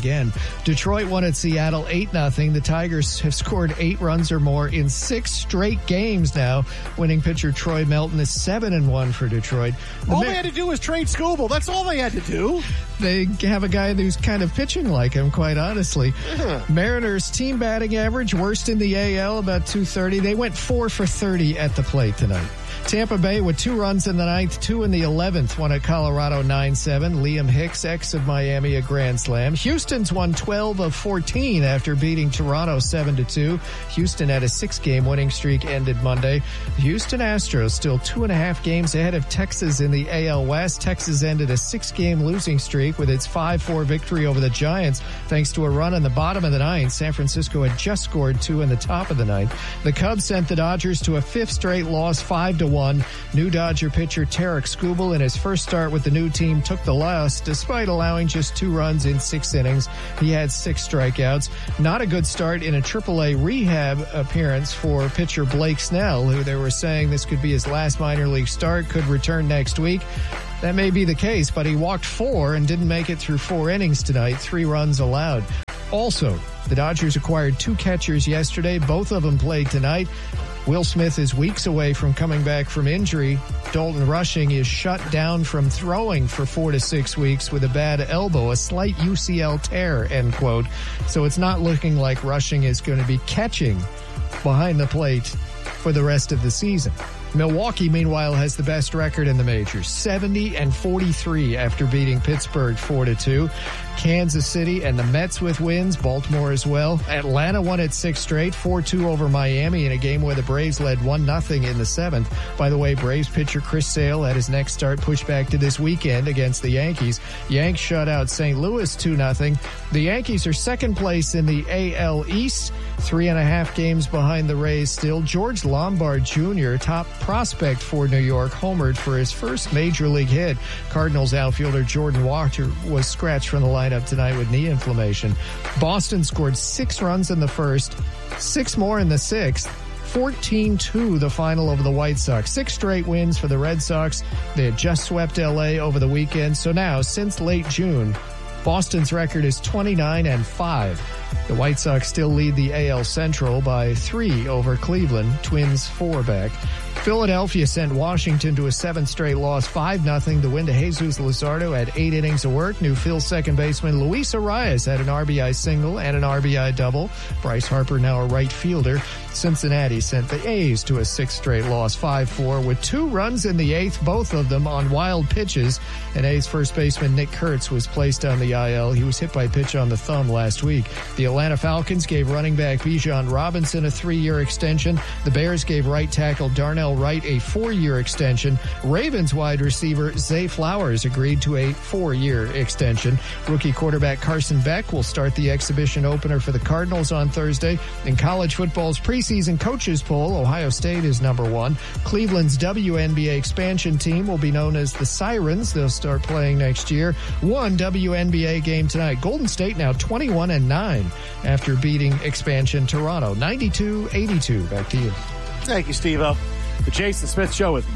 again. Detroit won at Seattle eight nothing. The Tigers have scored eight runs or more in six straight games now. Winning pitcher Troy Melton is seven and one for Detroit. The all Ma- they had to do was trade Skubal. That's all they had to do. They have a guy who's kind of pitching like him, quite honestly. Yeah. Mariners team batting average, worst in the A L, about two thirty. They went four for thirty at the plate tonight. Tampa Bay with two runs in the ninth, two in the eleventh, won at Colorado nine seven. Liam Hicks, ex of Miami, a grand slam. Houston's won twelve of fourteen after beating Toronto seven to two. Houston had a six-game winning streak ended Monday. Houston Astros still two and a half games ahead of Texas in the A L West. Texas ended a six-game losing streak with its five four victory over the Giants thanks to a run in the bottom of the ninth. San Francisco had just scored two in the top of the ninth. The Cubs sent the Dodgers to a fifth straight loss, five to one. New Dodger pitcher Tarek Skubal in his first start with the new team took the loss despite allowing just two runs in six innings. He had six strikeouts. Not a good start in a triple A rehab appearance for pitcher Blake Snell, who they were saying this could be his last minor league start, could return next week. That may be the case, but he walked four and didn't make it through four innings tonight, three runs allowed. Also, the Dodgers acquired two catchers yesterday. Both of them played tonight. Will Smith is weeks away from coming back from injury. Dalton Rushing is shut down from throwing for four to six weeks with a bad elbow, a slight U C L tear, end quote. So it's not looking like Rushing is going to be catching behind the plate for the rest of the season. Milwaukee, meanwhile, has the best record in the majors, seventy and forty-three after beating Pittsburgh four to two. Kansas City and the Mets with wins, Baltimore as well. Atlanta won at six straight, four two over Miami in a game where the Braves led one nothing in the seventh. By the way, Braves pitcher Chris Sale had his next start pushed back to this weekend against the Yankees. Yanks shut out Saint Louis two nothing. The Yankees are second place in the A L East, three and a half games behind the Rays still. George Lombard Junior, top prospect for New York, homered for his first major league hit. Cardinals outfielder Jordan Walker was scratched from the lineup tonight with knee inflammation. Boston scored six runs in the first, six more in the sixth. fourteen two the final over the White Sox. Six straight wins for the Red Sox. They had just swept L A over the weekend. So now, since late June, Boston's record is twenty-nine and five. The White Sox still lead the A L Central by three over Cleveland, Twins four back. Philadelphia sent Washington to a seventh straight loss, five nothing. The win to Jesus Luzardo had eight innings of work. New Phil second baseman Luis Arias had an R B I single and an R B I double. Bryce Harper now a right fielder. Cincinnati sent the A's to a sixth straight loss, five four, with two runs in the eighth, both of them on wild pitches. And A's first baseman Nick Kurtz was placed on the I L. He was hit by a pitch on the thumb last week. The Atlanta Falcons gave running back Bijan Robinson a three-year extension. The Bears gave right tackle Darnell Wright a four-year extension. Ravens wide receiver Zay Flowers agreed to a four-year extension. Rookie quarterback Carson Beck will start the exhibition opener for the Cardinals on Thursday. In college football's preseason coaches poll, Ohio State is number one. Cleveland's W N B A expansion team will be known as the Sirens. They'll start playing next year. One W N B A game tonight. Golden State now twenty-one and nine after beating expansion Toronto ninety-two eighty-two. Back to you. Thank you, Steve-O. The Jason Smith Show with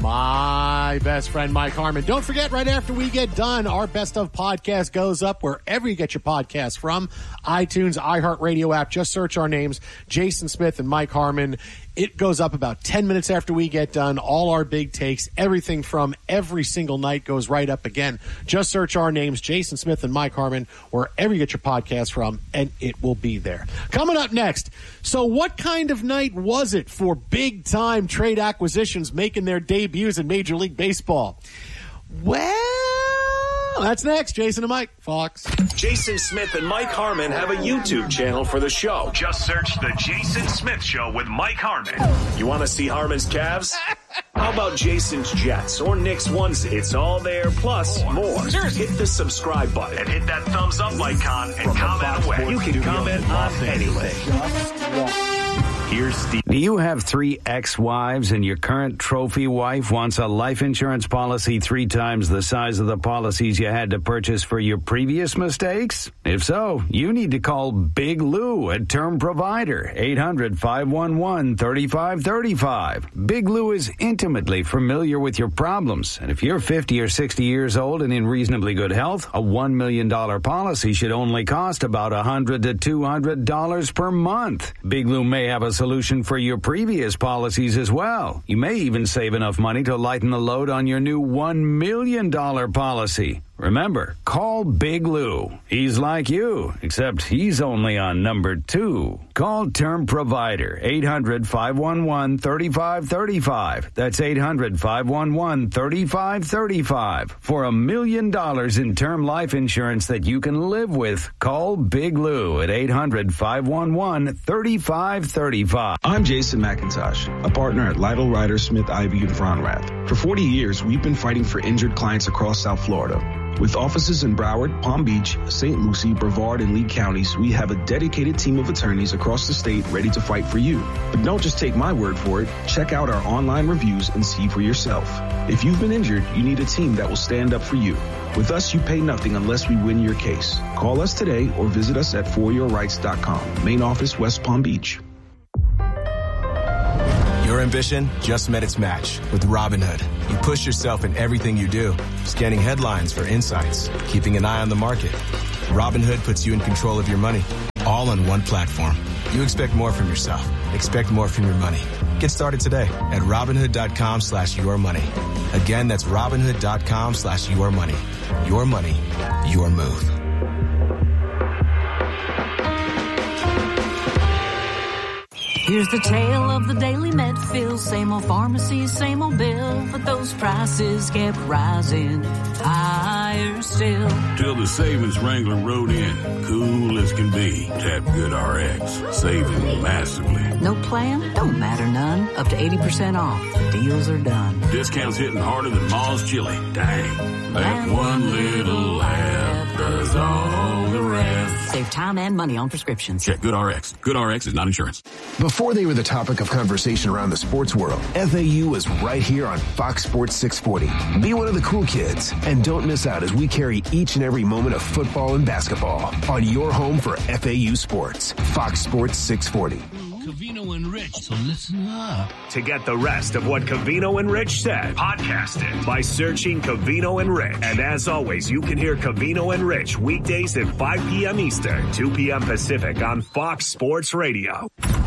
my best friend, Mike Harmon. Don't forget, right after we get done, our Best of podcast goes up wherever you get your podcast from. iTunes, iHeartRadio app. Just search our names, Jason Smith and Mike Harmon. It goes up about ten minutes after we get done. All our big takes, everything from every single night goes right up again. Just search our names, Jason Smith and Mike Harmon, wherever you get your podcast from, and it will be there. Coming up next, so what kind of night was it for big-time trade acquisitions making their debuts in Major League Baseball? Well, that's next. Jason and Mike, Fox. Jason Smith and Mike Harmon have a YouTube channel for the show. Just search The Jason Smith Show with Mike Harmon. You want to see Harmon's calves? How about Jason's Jets or Nick's onesie? It's all there, plus more. Hit the subscribe button and hit that thumbs up icon and comment away. You can comment on anything. Here's Steve. Do you have three ex-wives and your current trophy wife wants a life insurance policy three times the size of the policies you had to purchase for your previous mistakes? If so, you need to call Big Lou at Term Provider, eight hundred, five one one, three five three five. Big Lou is intimately familiar with your problems, and if you're fifty or sixty years old and in reasonably good health, a one million dollars policy should only cost about one hundred to two hundred dollars per month. Big Lou may have a solution for your previous policies as well. You may even save enough money to lighten the load on your new one million dollars policy. Remember, call Big Lou. He's like you, except he's only on number two. Call Term Provider, eight hundred, five one one, three five three five. That's eight hundred, five one one, three five three five. For a million dollars in term life insurance that you can live with, call Big Lou at eight hundred, five one one, three five three five. I'm Jason McIntosh, a partner at Lytle Ryder Smith Ivy in Fronrath. For forty years, we've been fighting for injured clients across South Florida. With offices in Broward, Palm Beach, Saint Lucie, Brevard, and Lee counties, we have a dedicated team of attorneys across the state ready to fight for you. But don't just take my word for it. Check out our online reviews and see for yourself. If you've been injured, you need a team that will stand up for you. With us, you pay nothing unless we win your case. Call us today or visit us at for your rights dot com. Main office, West Palm Beach. Your ambition just met its match with Robinhood. You push yourself in everything you do, scanning headlines for insights, keeping an eye on the market. Robinhood puts you in control of your money, all on one platform. You expect more from yourself. Expect more from your money. Get started today at Robinhood.com slash your money. Again, that's Robinhood.com slash your money. Your money, your move. Here's the tale of the daily Medfield. Same old pharmacies, same old bill, but those prices kept rising higher still. Till the savings Wrangler rode in, cool as can be. Tap GoodRx, saving massively. No plan? Don't matter none. Up to eighty percent off. Deals are done. Discounts hitting harder than Ma's chili. Dang. That one little laugh does all the rest. Save time and money on prescriptions. Check GoodRx. GoodRx is not insurance. Before they were the topic of conversation around the sports world, F A U is right here on Fox Sports six forty. Be one of the cool kids, and don't miss out as we carry each and every moment of football and basketball on your home for F A U sports. Fox Sports six forty. Covino and Rich, so listen up. To get the rest of what Covino and Rich said, podcast it by searching Covino and Rich. And as always, you can hear Covino and Rich weekdays at five p.m. Eastern, two p.m. Pacific on Fox Sports Radio.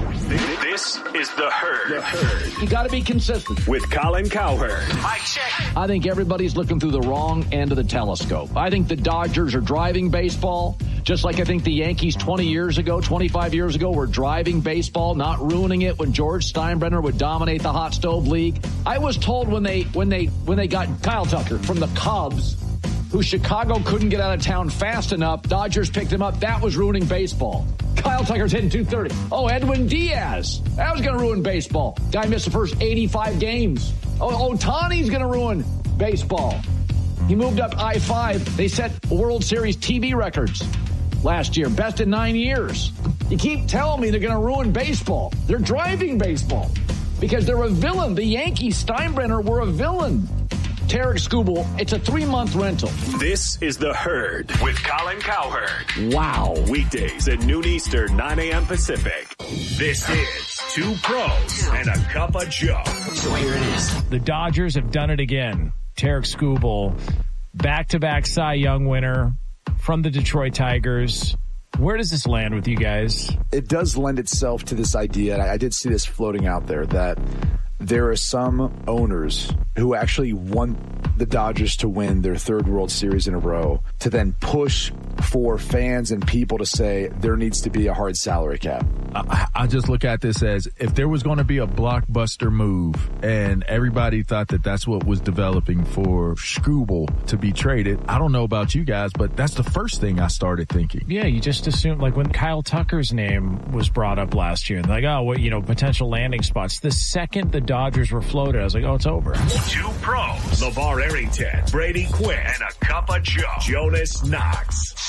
This is The Herd. The Herd. You got to be consistent. With Colin Cowherd. Mike check. I think everybody's looking through the wrong end of the telescope. I think the Dodgers are driving baseball, just like I think the Yankees twenty years ago, twenty-five years ago were driving baseball, not ruining it when George Steinbrenner would dominate the hot stove league. I was told when they when they when they got Kyle Tucker from the Cubs, who Chicago couldn't get out of town fast enough, Dodgers picked him up. That was ruining baseball. Kyle Tucker's hitting two thirty. Oh, Edwin Diaz. That was going to ruin baseball. Guy missed the first eighty-five games. Oh, Ohtani's going to ruin baseball. He moved up I five. They set World Series T V records last year. Best in nine years. You keep telling me they're going to ruin baseball. They're driving baseball because they're a villain. The Yankees, Steinbrenner, were a villain. Tarek Skubal, it's a three-month rental. This is The Herd with Colin Cowherd. Wow. Weekdays at noon Eastern, nine a.m. Pacific. This is Two Pros and a Cup of Joe. So here it is. The Dodgers have done it again. Tarek Skubal, back-to-back Cy Young winner from the Detroit Tigers. Where does this land with you guys? It does lend itself to this idea, and I did see this floating out there, that there are some owners who actually want the Dodgers to win their third World Series in a row to then push for fans and people to say there needs to be a hard salary cap. I, I just look at this as if there was going to be a blockbuster move and everybody thought that that's what was developing for Skubal to be traded. I don't know about you guys, but that's the first thing I started thinking. Yeah, you just assumed, like when Kyle Tucker's name was brought up last year, like, oh, what, you know, potential landing spots. The second the Dodgers were floated, I was like, oh, it's over. Two Pros, LeVar Arrington, Brady Quinn, and a Cup of Joe, Jonas Knox.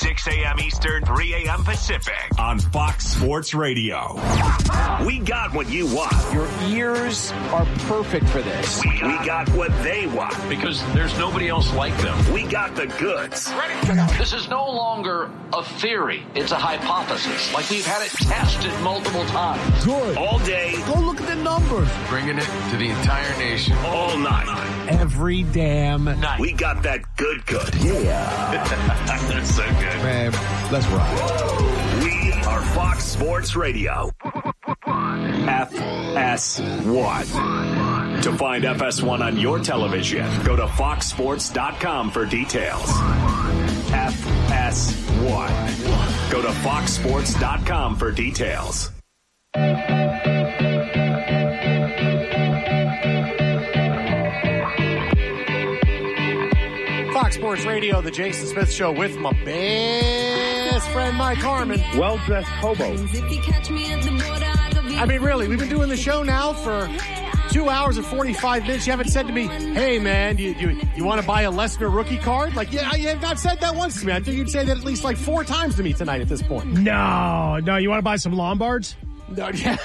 six a.m. Eastern, three a.m. Pacific on Fox Sports Radio. We got what you want. Your ears are perfect for this. We, we got what they want. Because there's nobody else like them. We got the goods. This is no longer a theory. It's a hypothesis. Like we've had it tested multiple times. Good. All day. Go look at the numbers. Bringing it to the entire nation. All night. Every damn night. We got that good good. Yeah. That's so good. Man, let's ride. We are Fox Sports Radio. F S one. To find F S one on your television, go to fox sports dot com for details. F S one. Go to fox sports dot com for details. Fox Sports Radio, the Jason Smith Show with my best friend Mike Harmon. Well-dressed hobo. I mean, really, we've been doing the show now for two hours and forty-five minutes. You haven't said to me, hey, man, you you, you want to buy a Lesnar rookie card? Like, yeah, you have not said that once to me. I think you'd say that at least like four times to me tonight at this point. No, no, you want to buy some Lombards? No, yeah.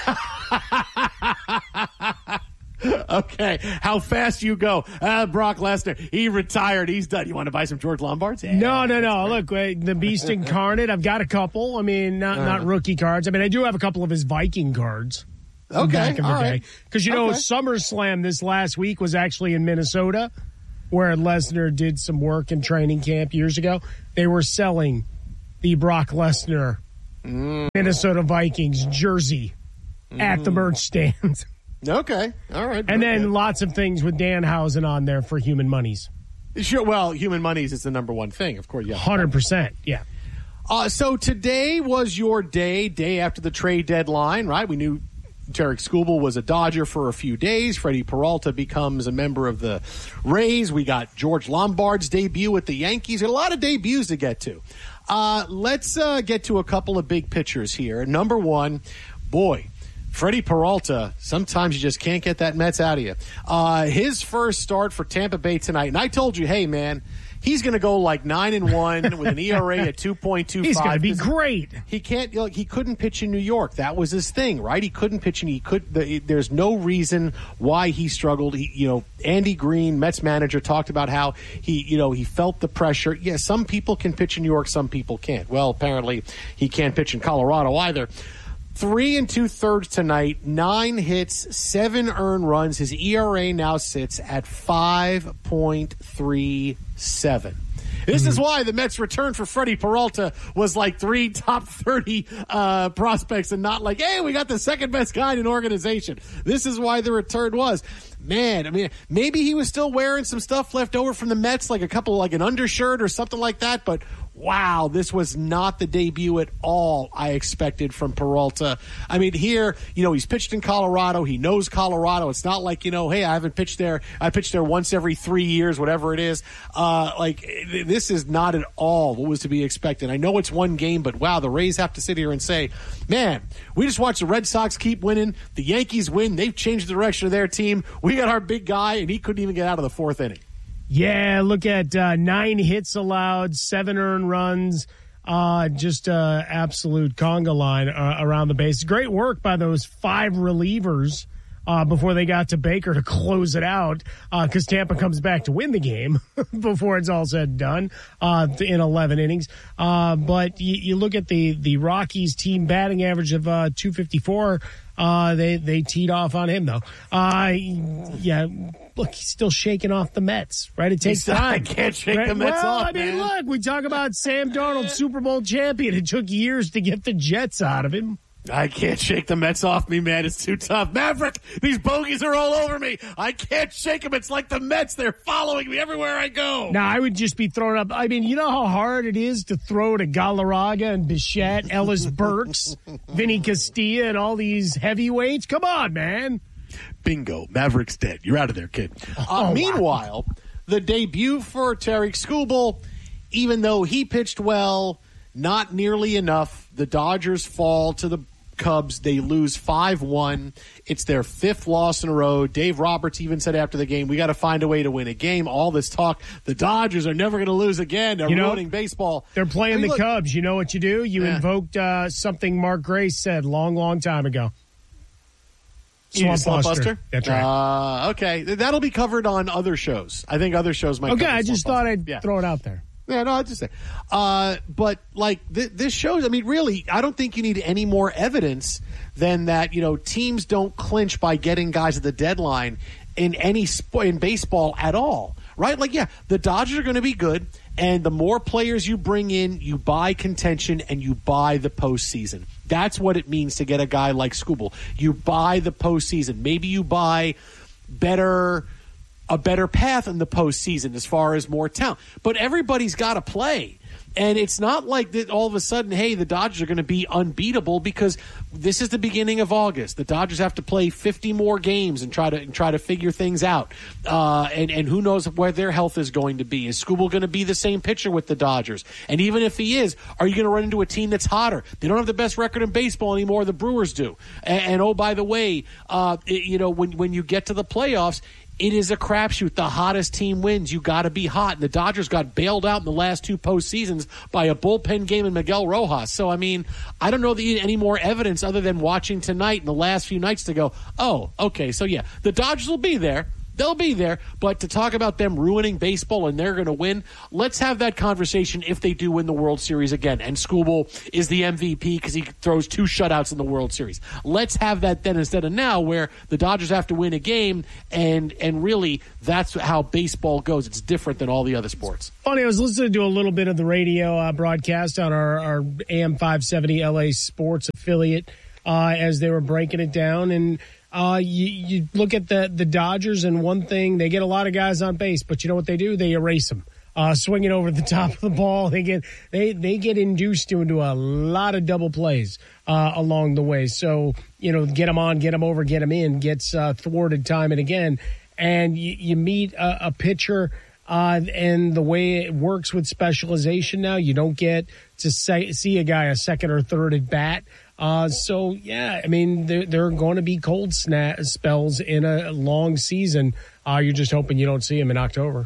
Okay, how fast you go. Uh, Brock Lesnar, he retired. He's done. You want to buy some George Lombards? Yeah. No, no, no. Look, wait, the Beast Incarnate, I've got a couple. I mean, not uh, not rookie cards. I mean, I do have a couple of his Viking cards. Okay, back in the all day. right. Because, you know, okay. SummerSlam this last week was actually in Minnesota, where Lesnar did some work in training camp years ago. They were selling the Brock Lesnar mm. Minnesota Vikings jersey mm. at the merch stand. Okay, all right. And then good. lots of things with Danhausen on there for Human Monies. Sure, well, Human Monies is the number one thing, of course. Yeah, one hundred percent, yeah. Uh, so today was your day, day after the trade deadline, right? We knew Tarek Skubal was a Dodger for a few days. Freddie Peralta becomes a member of the Rays. We got George Lombard's debut with the Yankees. A lot of debuts to get to. Uh, let's uh, get to a couple of big pitchers here. Number one, boy, Freddie Peralta, sometimes you just can't get that Mets out of you. Uh, his first start for Tampa Bay tonight, and I told you, hey, man, he's going to go like nine and one with an E R A at two point two five. He's going to be great. He can't. Like, he couldn't pitch in New York. That was his thing, right? He couldn't pitch, and he could. The, there's no reason why he struggled. He, you know, Andy Green, Mets manager, talked about how he, you know, he felt the pressure. Yeah, some people can pitch in New York, some people can't. Well, apparently he can't pitch in Colorado either. Three and two thirds tonight, nine hits, seven earned runs. His E R A now sits at five point three seven. This is why the Mets' return for Freddie Peralta was like three top thirty uh, prospects and not like, hey, we got the second best guy in an organization. This is why the return was. Man, I mean, maybe he was still wearing some stuff left over from the Mets, like a couple, like an undershirt or something like that, but wow, this was not the debut at all I expected from Peralta. I mean, here, you know, he's pitched in Colorado. He knows Colorado. It's not like, you know, hey, I haven't pitched there. I pitched there once every three years, whatever it is. Uh, like, this is not at all what was to be expected. I know it's one game, but wow, the Rays have to sit here and say, man, we just watched the Red Sox keep winning. The Yankees win. They've changed the direction of their team. We got our big guy, and he couldn't even get out of the fourth inning. Yeah, look at uh, nine hits allowed, seven earned runs, uh, just uh, absolute conga line uh, around the base. Great work by those five relievers uh, before they got to Baker to close it out because uh, Tampa comes back to win the game before it's all said and done uh, in eleven innings. Uh, but you, you look at the, the Rockies team batting average of uh, two fifty-four. Uh, they, they teed off on him, though. Uh, yeah, look, he's still shaking off the Mets, right? It takes He's, time. I can't shake right? the Mets well, off, I mean, man. look, we talk about Sam Darnold, Super Bowl champion. It took years to get the Jets out of him. I can't shake the Mets off me, man. It's too tough. Maverick, these bogeys are all over me. I can't shake them. It's like the Mets. They're following me everywhere I go. Now, I would just be throwing up. I mean, you know how hard it is to throw to Galarraga and Bichette, Ellis Burks, Vinny Castilla, and all these heavyweights? Come on, man. Bingo. Maverick's dead. You're out of there, kid. Uh, oh, meanwhile, wow. the debut for Tarek Skubal, even though he pitched well, not nearly enough. The Dodgers fall to the Cubs. They lose five one. It's their fifth loss in a row. Dave Roberts even said after the game, we got to find a way to win a game. All this talk, the Dodgers are never going to lose again. They're you know, ruining baseball. They're playing I mean, the look, Cubs. You know what you do? You yeah. invoked uh, something Mark Grace said long, long time ago. Swamp, Swamp Buster. Buster? That's right. Uh, okay. That'll be covered on other shows. I think other shows might Okay, cover I just Swamp thought Buster. I'd yeah. throw it out there. Yeah, no, I just say. Uh, but, like, th- this shows, I mean, really, I don't think you need any more evidence than that, you know, teams don't clinch by getting guys at the deadline in any sport, in baseball at all, right? Like, yeah, the Dodgers are going to be good, and the more players you bring in, you buy contention and you buy the postseason. That's what it means to get a guy like Skubal. You buy the postseason. Maybe you buy better... a better path in the postseason as far as more talent. But everybody's got to play. And it's not like that all of a sudden, hey, the Dodgers are going to be unbeatable because this is the beginning of August. The Dodgers have to play fifty more games and try to and try to figure things out. Uh, and, and who knows where their health is going to be. Is Skubal going to be the same pitcher with the Dodgers? And even if he is, are you going to run into a team that's hotter? They don't have the best record in baseball anymore. The Brewers do. And, and oh, by the way, uh, it, you know, when when you get to the playoffs, it is a crapshoot. The hottest team wins. You got to be hot. And the Dodgers got bailed out in the last two postseasons by a bullpen game in Miguel Rojas. So, I mean, I don't know that you need any more evidence other than watching tonight and the last few nights to go, oh, okay, so yeah, the Dodgers will be there. They'll be there, but to talk about them ruining baseball and they're going to win, let's have that conversation if they do win the World Series again. And Skubal is the M V P because he throws two shutouts in the World Series. Let's have that then instead of now where the Dodgers have to win a game, and and really that's how baseball goes. It's different than all the other sports. Funny, I was listening to a little bit of the radio uh, broadcast on our, our A M five seventy L A Sports affiliate uh, as they were breaking it down, and Uh, you, you look at the, the Dodgers, and one thing, they get a lot of guys on base, but you know what they do? They erase them. Uh, swinging over the top of the ball, they get they, they get induced into a lot of double plays uh, along the way. So, you know, get them on, get them over, get them in, gets uh, thwarted time and again. And you, you meet a, a pitcher, uh, and the way it works with specialization now, you don't get to say, see a guy a second or third at bat. Uh, so, yeah, I mean, there, there are going to be cold snap spells in a long season. Uh, you're just hoping you don't see them in October.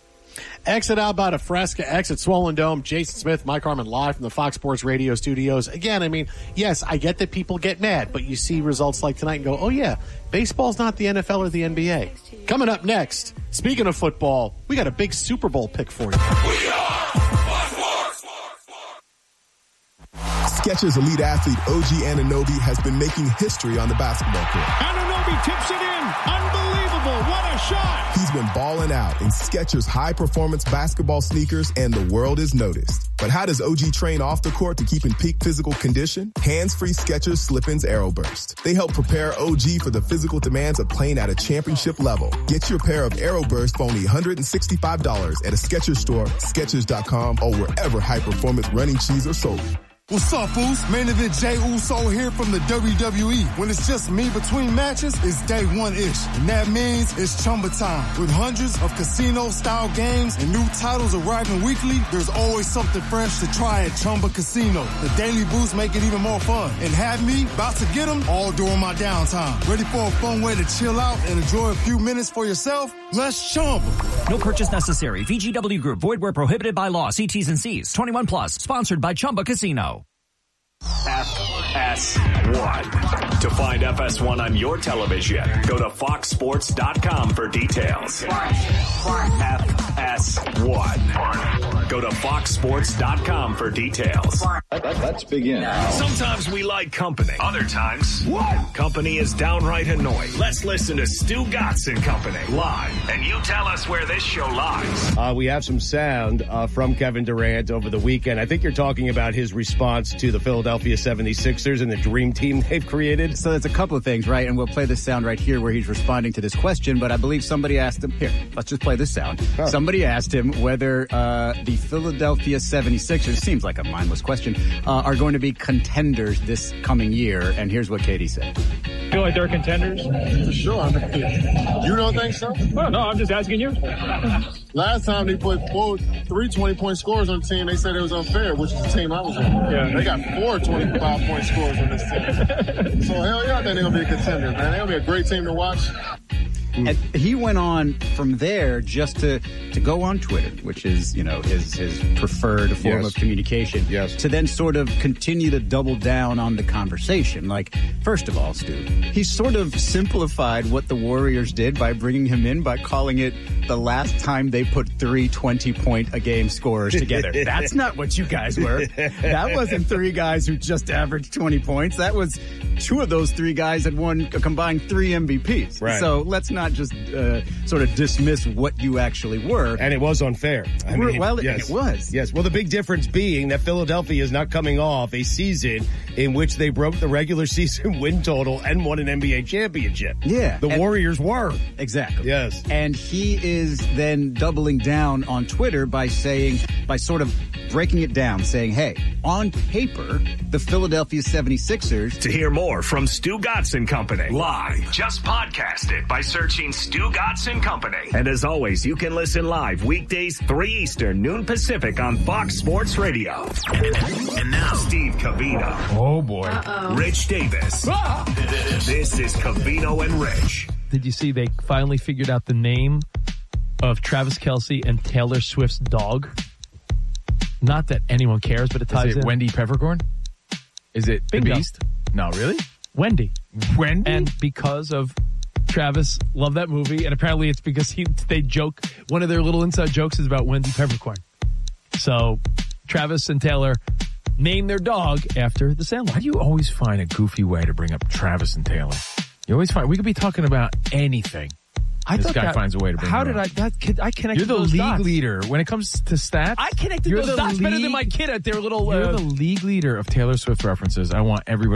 Exit out about a Fresca, exit Swollen Dome. Jason Smith, Mike Harmon live from the Fox Sports Radio studios. Again, I mean, yes, I get that people get mad, but you see results like tonight and go, oh, yeah, baseball's not the N F L or the N B A. Coming up next, speaking of football, we got a big Super Bowl pick for you. We are Skechers elite athlete O G Anunoby has been making history on the basketball court. Anunoby tips it in. Unbelievable. What a shot. He's been balling out in Skechers high-performance basketball sneakers, and the world is noticed. But how does O G train off the court to keep in peak physical condition? Hands-free Skechers Slip-ins Aeroburst. They help prepare O G for the physical demands of playing at a championship level. Get your pair of Aeroburst for only one hundred sixty-five dollars at a Skechers store, Skechers dot com, or wherever high-performance running shoes are sold. What's up, Foos? Main event Jey Uso here from the W W E. When it's just me between matches, it's day one-ish. And that means it's Chumba time. With hundreds of casino-style games and new titles arriving weekly, there's always something fresh to try at Chumba Casino. The daily boosts make it even more fun. And have me about to get them all during my downtime. Ready for a fun way to chill out and enjoy a few minutes for yourself? Let's Chumba. No purchase necessary. V G W Group. Void where prohibited by law. See T's and C's. twenty-one plus. Sponsored by Chumba Casino. F S one. To find F S one on your television, go to fox sports dot com for details. F S one. Go to fox sports dot com for details. Let's begin. Sometimes we like company. Other times, what? Company is downright annoying. Let's listen to Stu Gatz and Company live, and you tell us where this show lies. Uh, we have some sound uh, from Kevin Durant over the weekend. I think you're talking about his response to the Philadelphia seventy-sixers and the dream team they've created. So there's a couple of things, right? And we'll play this sound right here where he's responding to this question. But I believe somebody asked him, here, let's just play this sound. Oh. Somebody asked him whether uh, the Philadelphia seventy-sixers, seems like a mindless question, uh, are going to be contenders this coming year. And here's what Katie said. Feel like they're contenders? For sure. I mean, you don't think so? Well, no, I'm just asking you. Last time they put four, three twenty-point scores on the team, they said it was unfair, which is the team I was on. Yeah. They got four twenty-five point scores on this team. So, hell yeah, I think they're going to be a contender, man. They're going to be a great team to watch. And he went on from there just to, to go on Twitter, which is, you know, his, his preferred form Yes. of communication. Yes. To then sort of continue to double down on the conversation. Like, first of all, Stu, he sort of simplified what the Warriors did by bringing him in by calling it the last time they put three twenty-point-a-game scorers together. That's not what you guys were. That wasn't three guys who just averaged twenty points. That was two of those three guys that won a combined three M V Ps. Right. So let's not just uh, sort of dismiss what you actually were. And it was unfair. I We're- mean, well, yes. it was. Yes. Well, the big difference being that Philadelphia is not coming off a season in which they broke the regular season win total and won an N B A championship. Yeah. The And- Warriors were. Exactly. Yes. And he is then doubling down on Twitter by saying, by sort of breaking it down, saying, hey, on paper, the Philadelphia seventy-sixers. To hear more from Stu Gatz and Company live, just podcast it by searching Stu Gatz and Company. And as always, you can listen live weekdays three Eastern, noon Pacific on Fox Sports Radio. And now, Steve Covino. Oh, boy. Uh-oh. Rich Davis. Ah! This is Covino and Rich. Did you see they finally figured out the name of Travis Kelce and Taylor Swift's dog? Not that anyone cares, but it ties Is it in. Wendy Peppercorn? Is it Bingo. the Beast? No, really? Wendy. Wendy? And because of Travis loved that movie, and apparently it's because he they joke, one of their little inside jokes is about Wendy Peppercorn. So Travis and Taylor named their dog after the Sandlot. Why do you always find a goofy way to bring up Travis and Taylor? You always find, we could be talking about anything. I this thought guy that- finds a way to bring How it did up. I, that kid, I connected You're the those league dots. leader. When it comes to stats, I connected you're those the dots better than league- my kid at their little, You're uh, the league leader of Taylor Swift references. I want everybody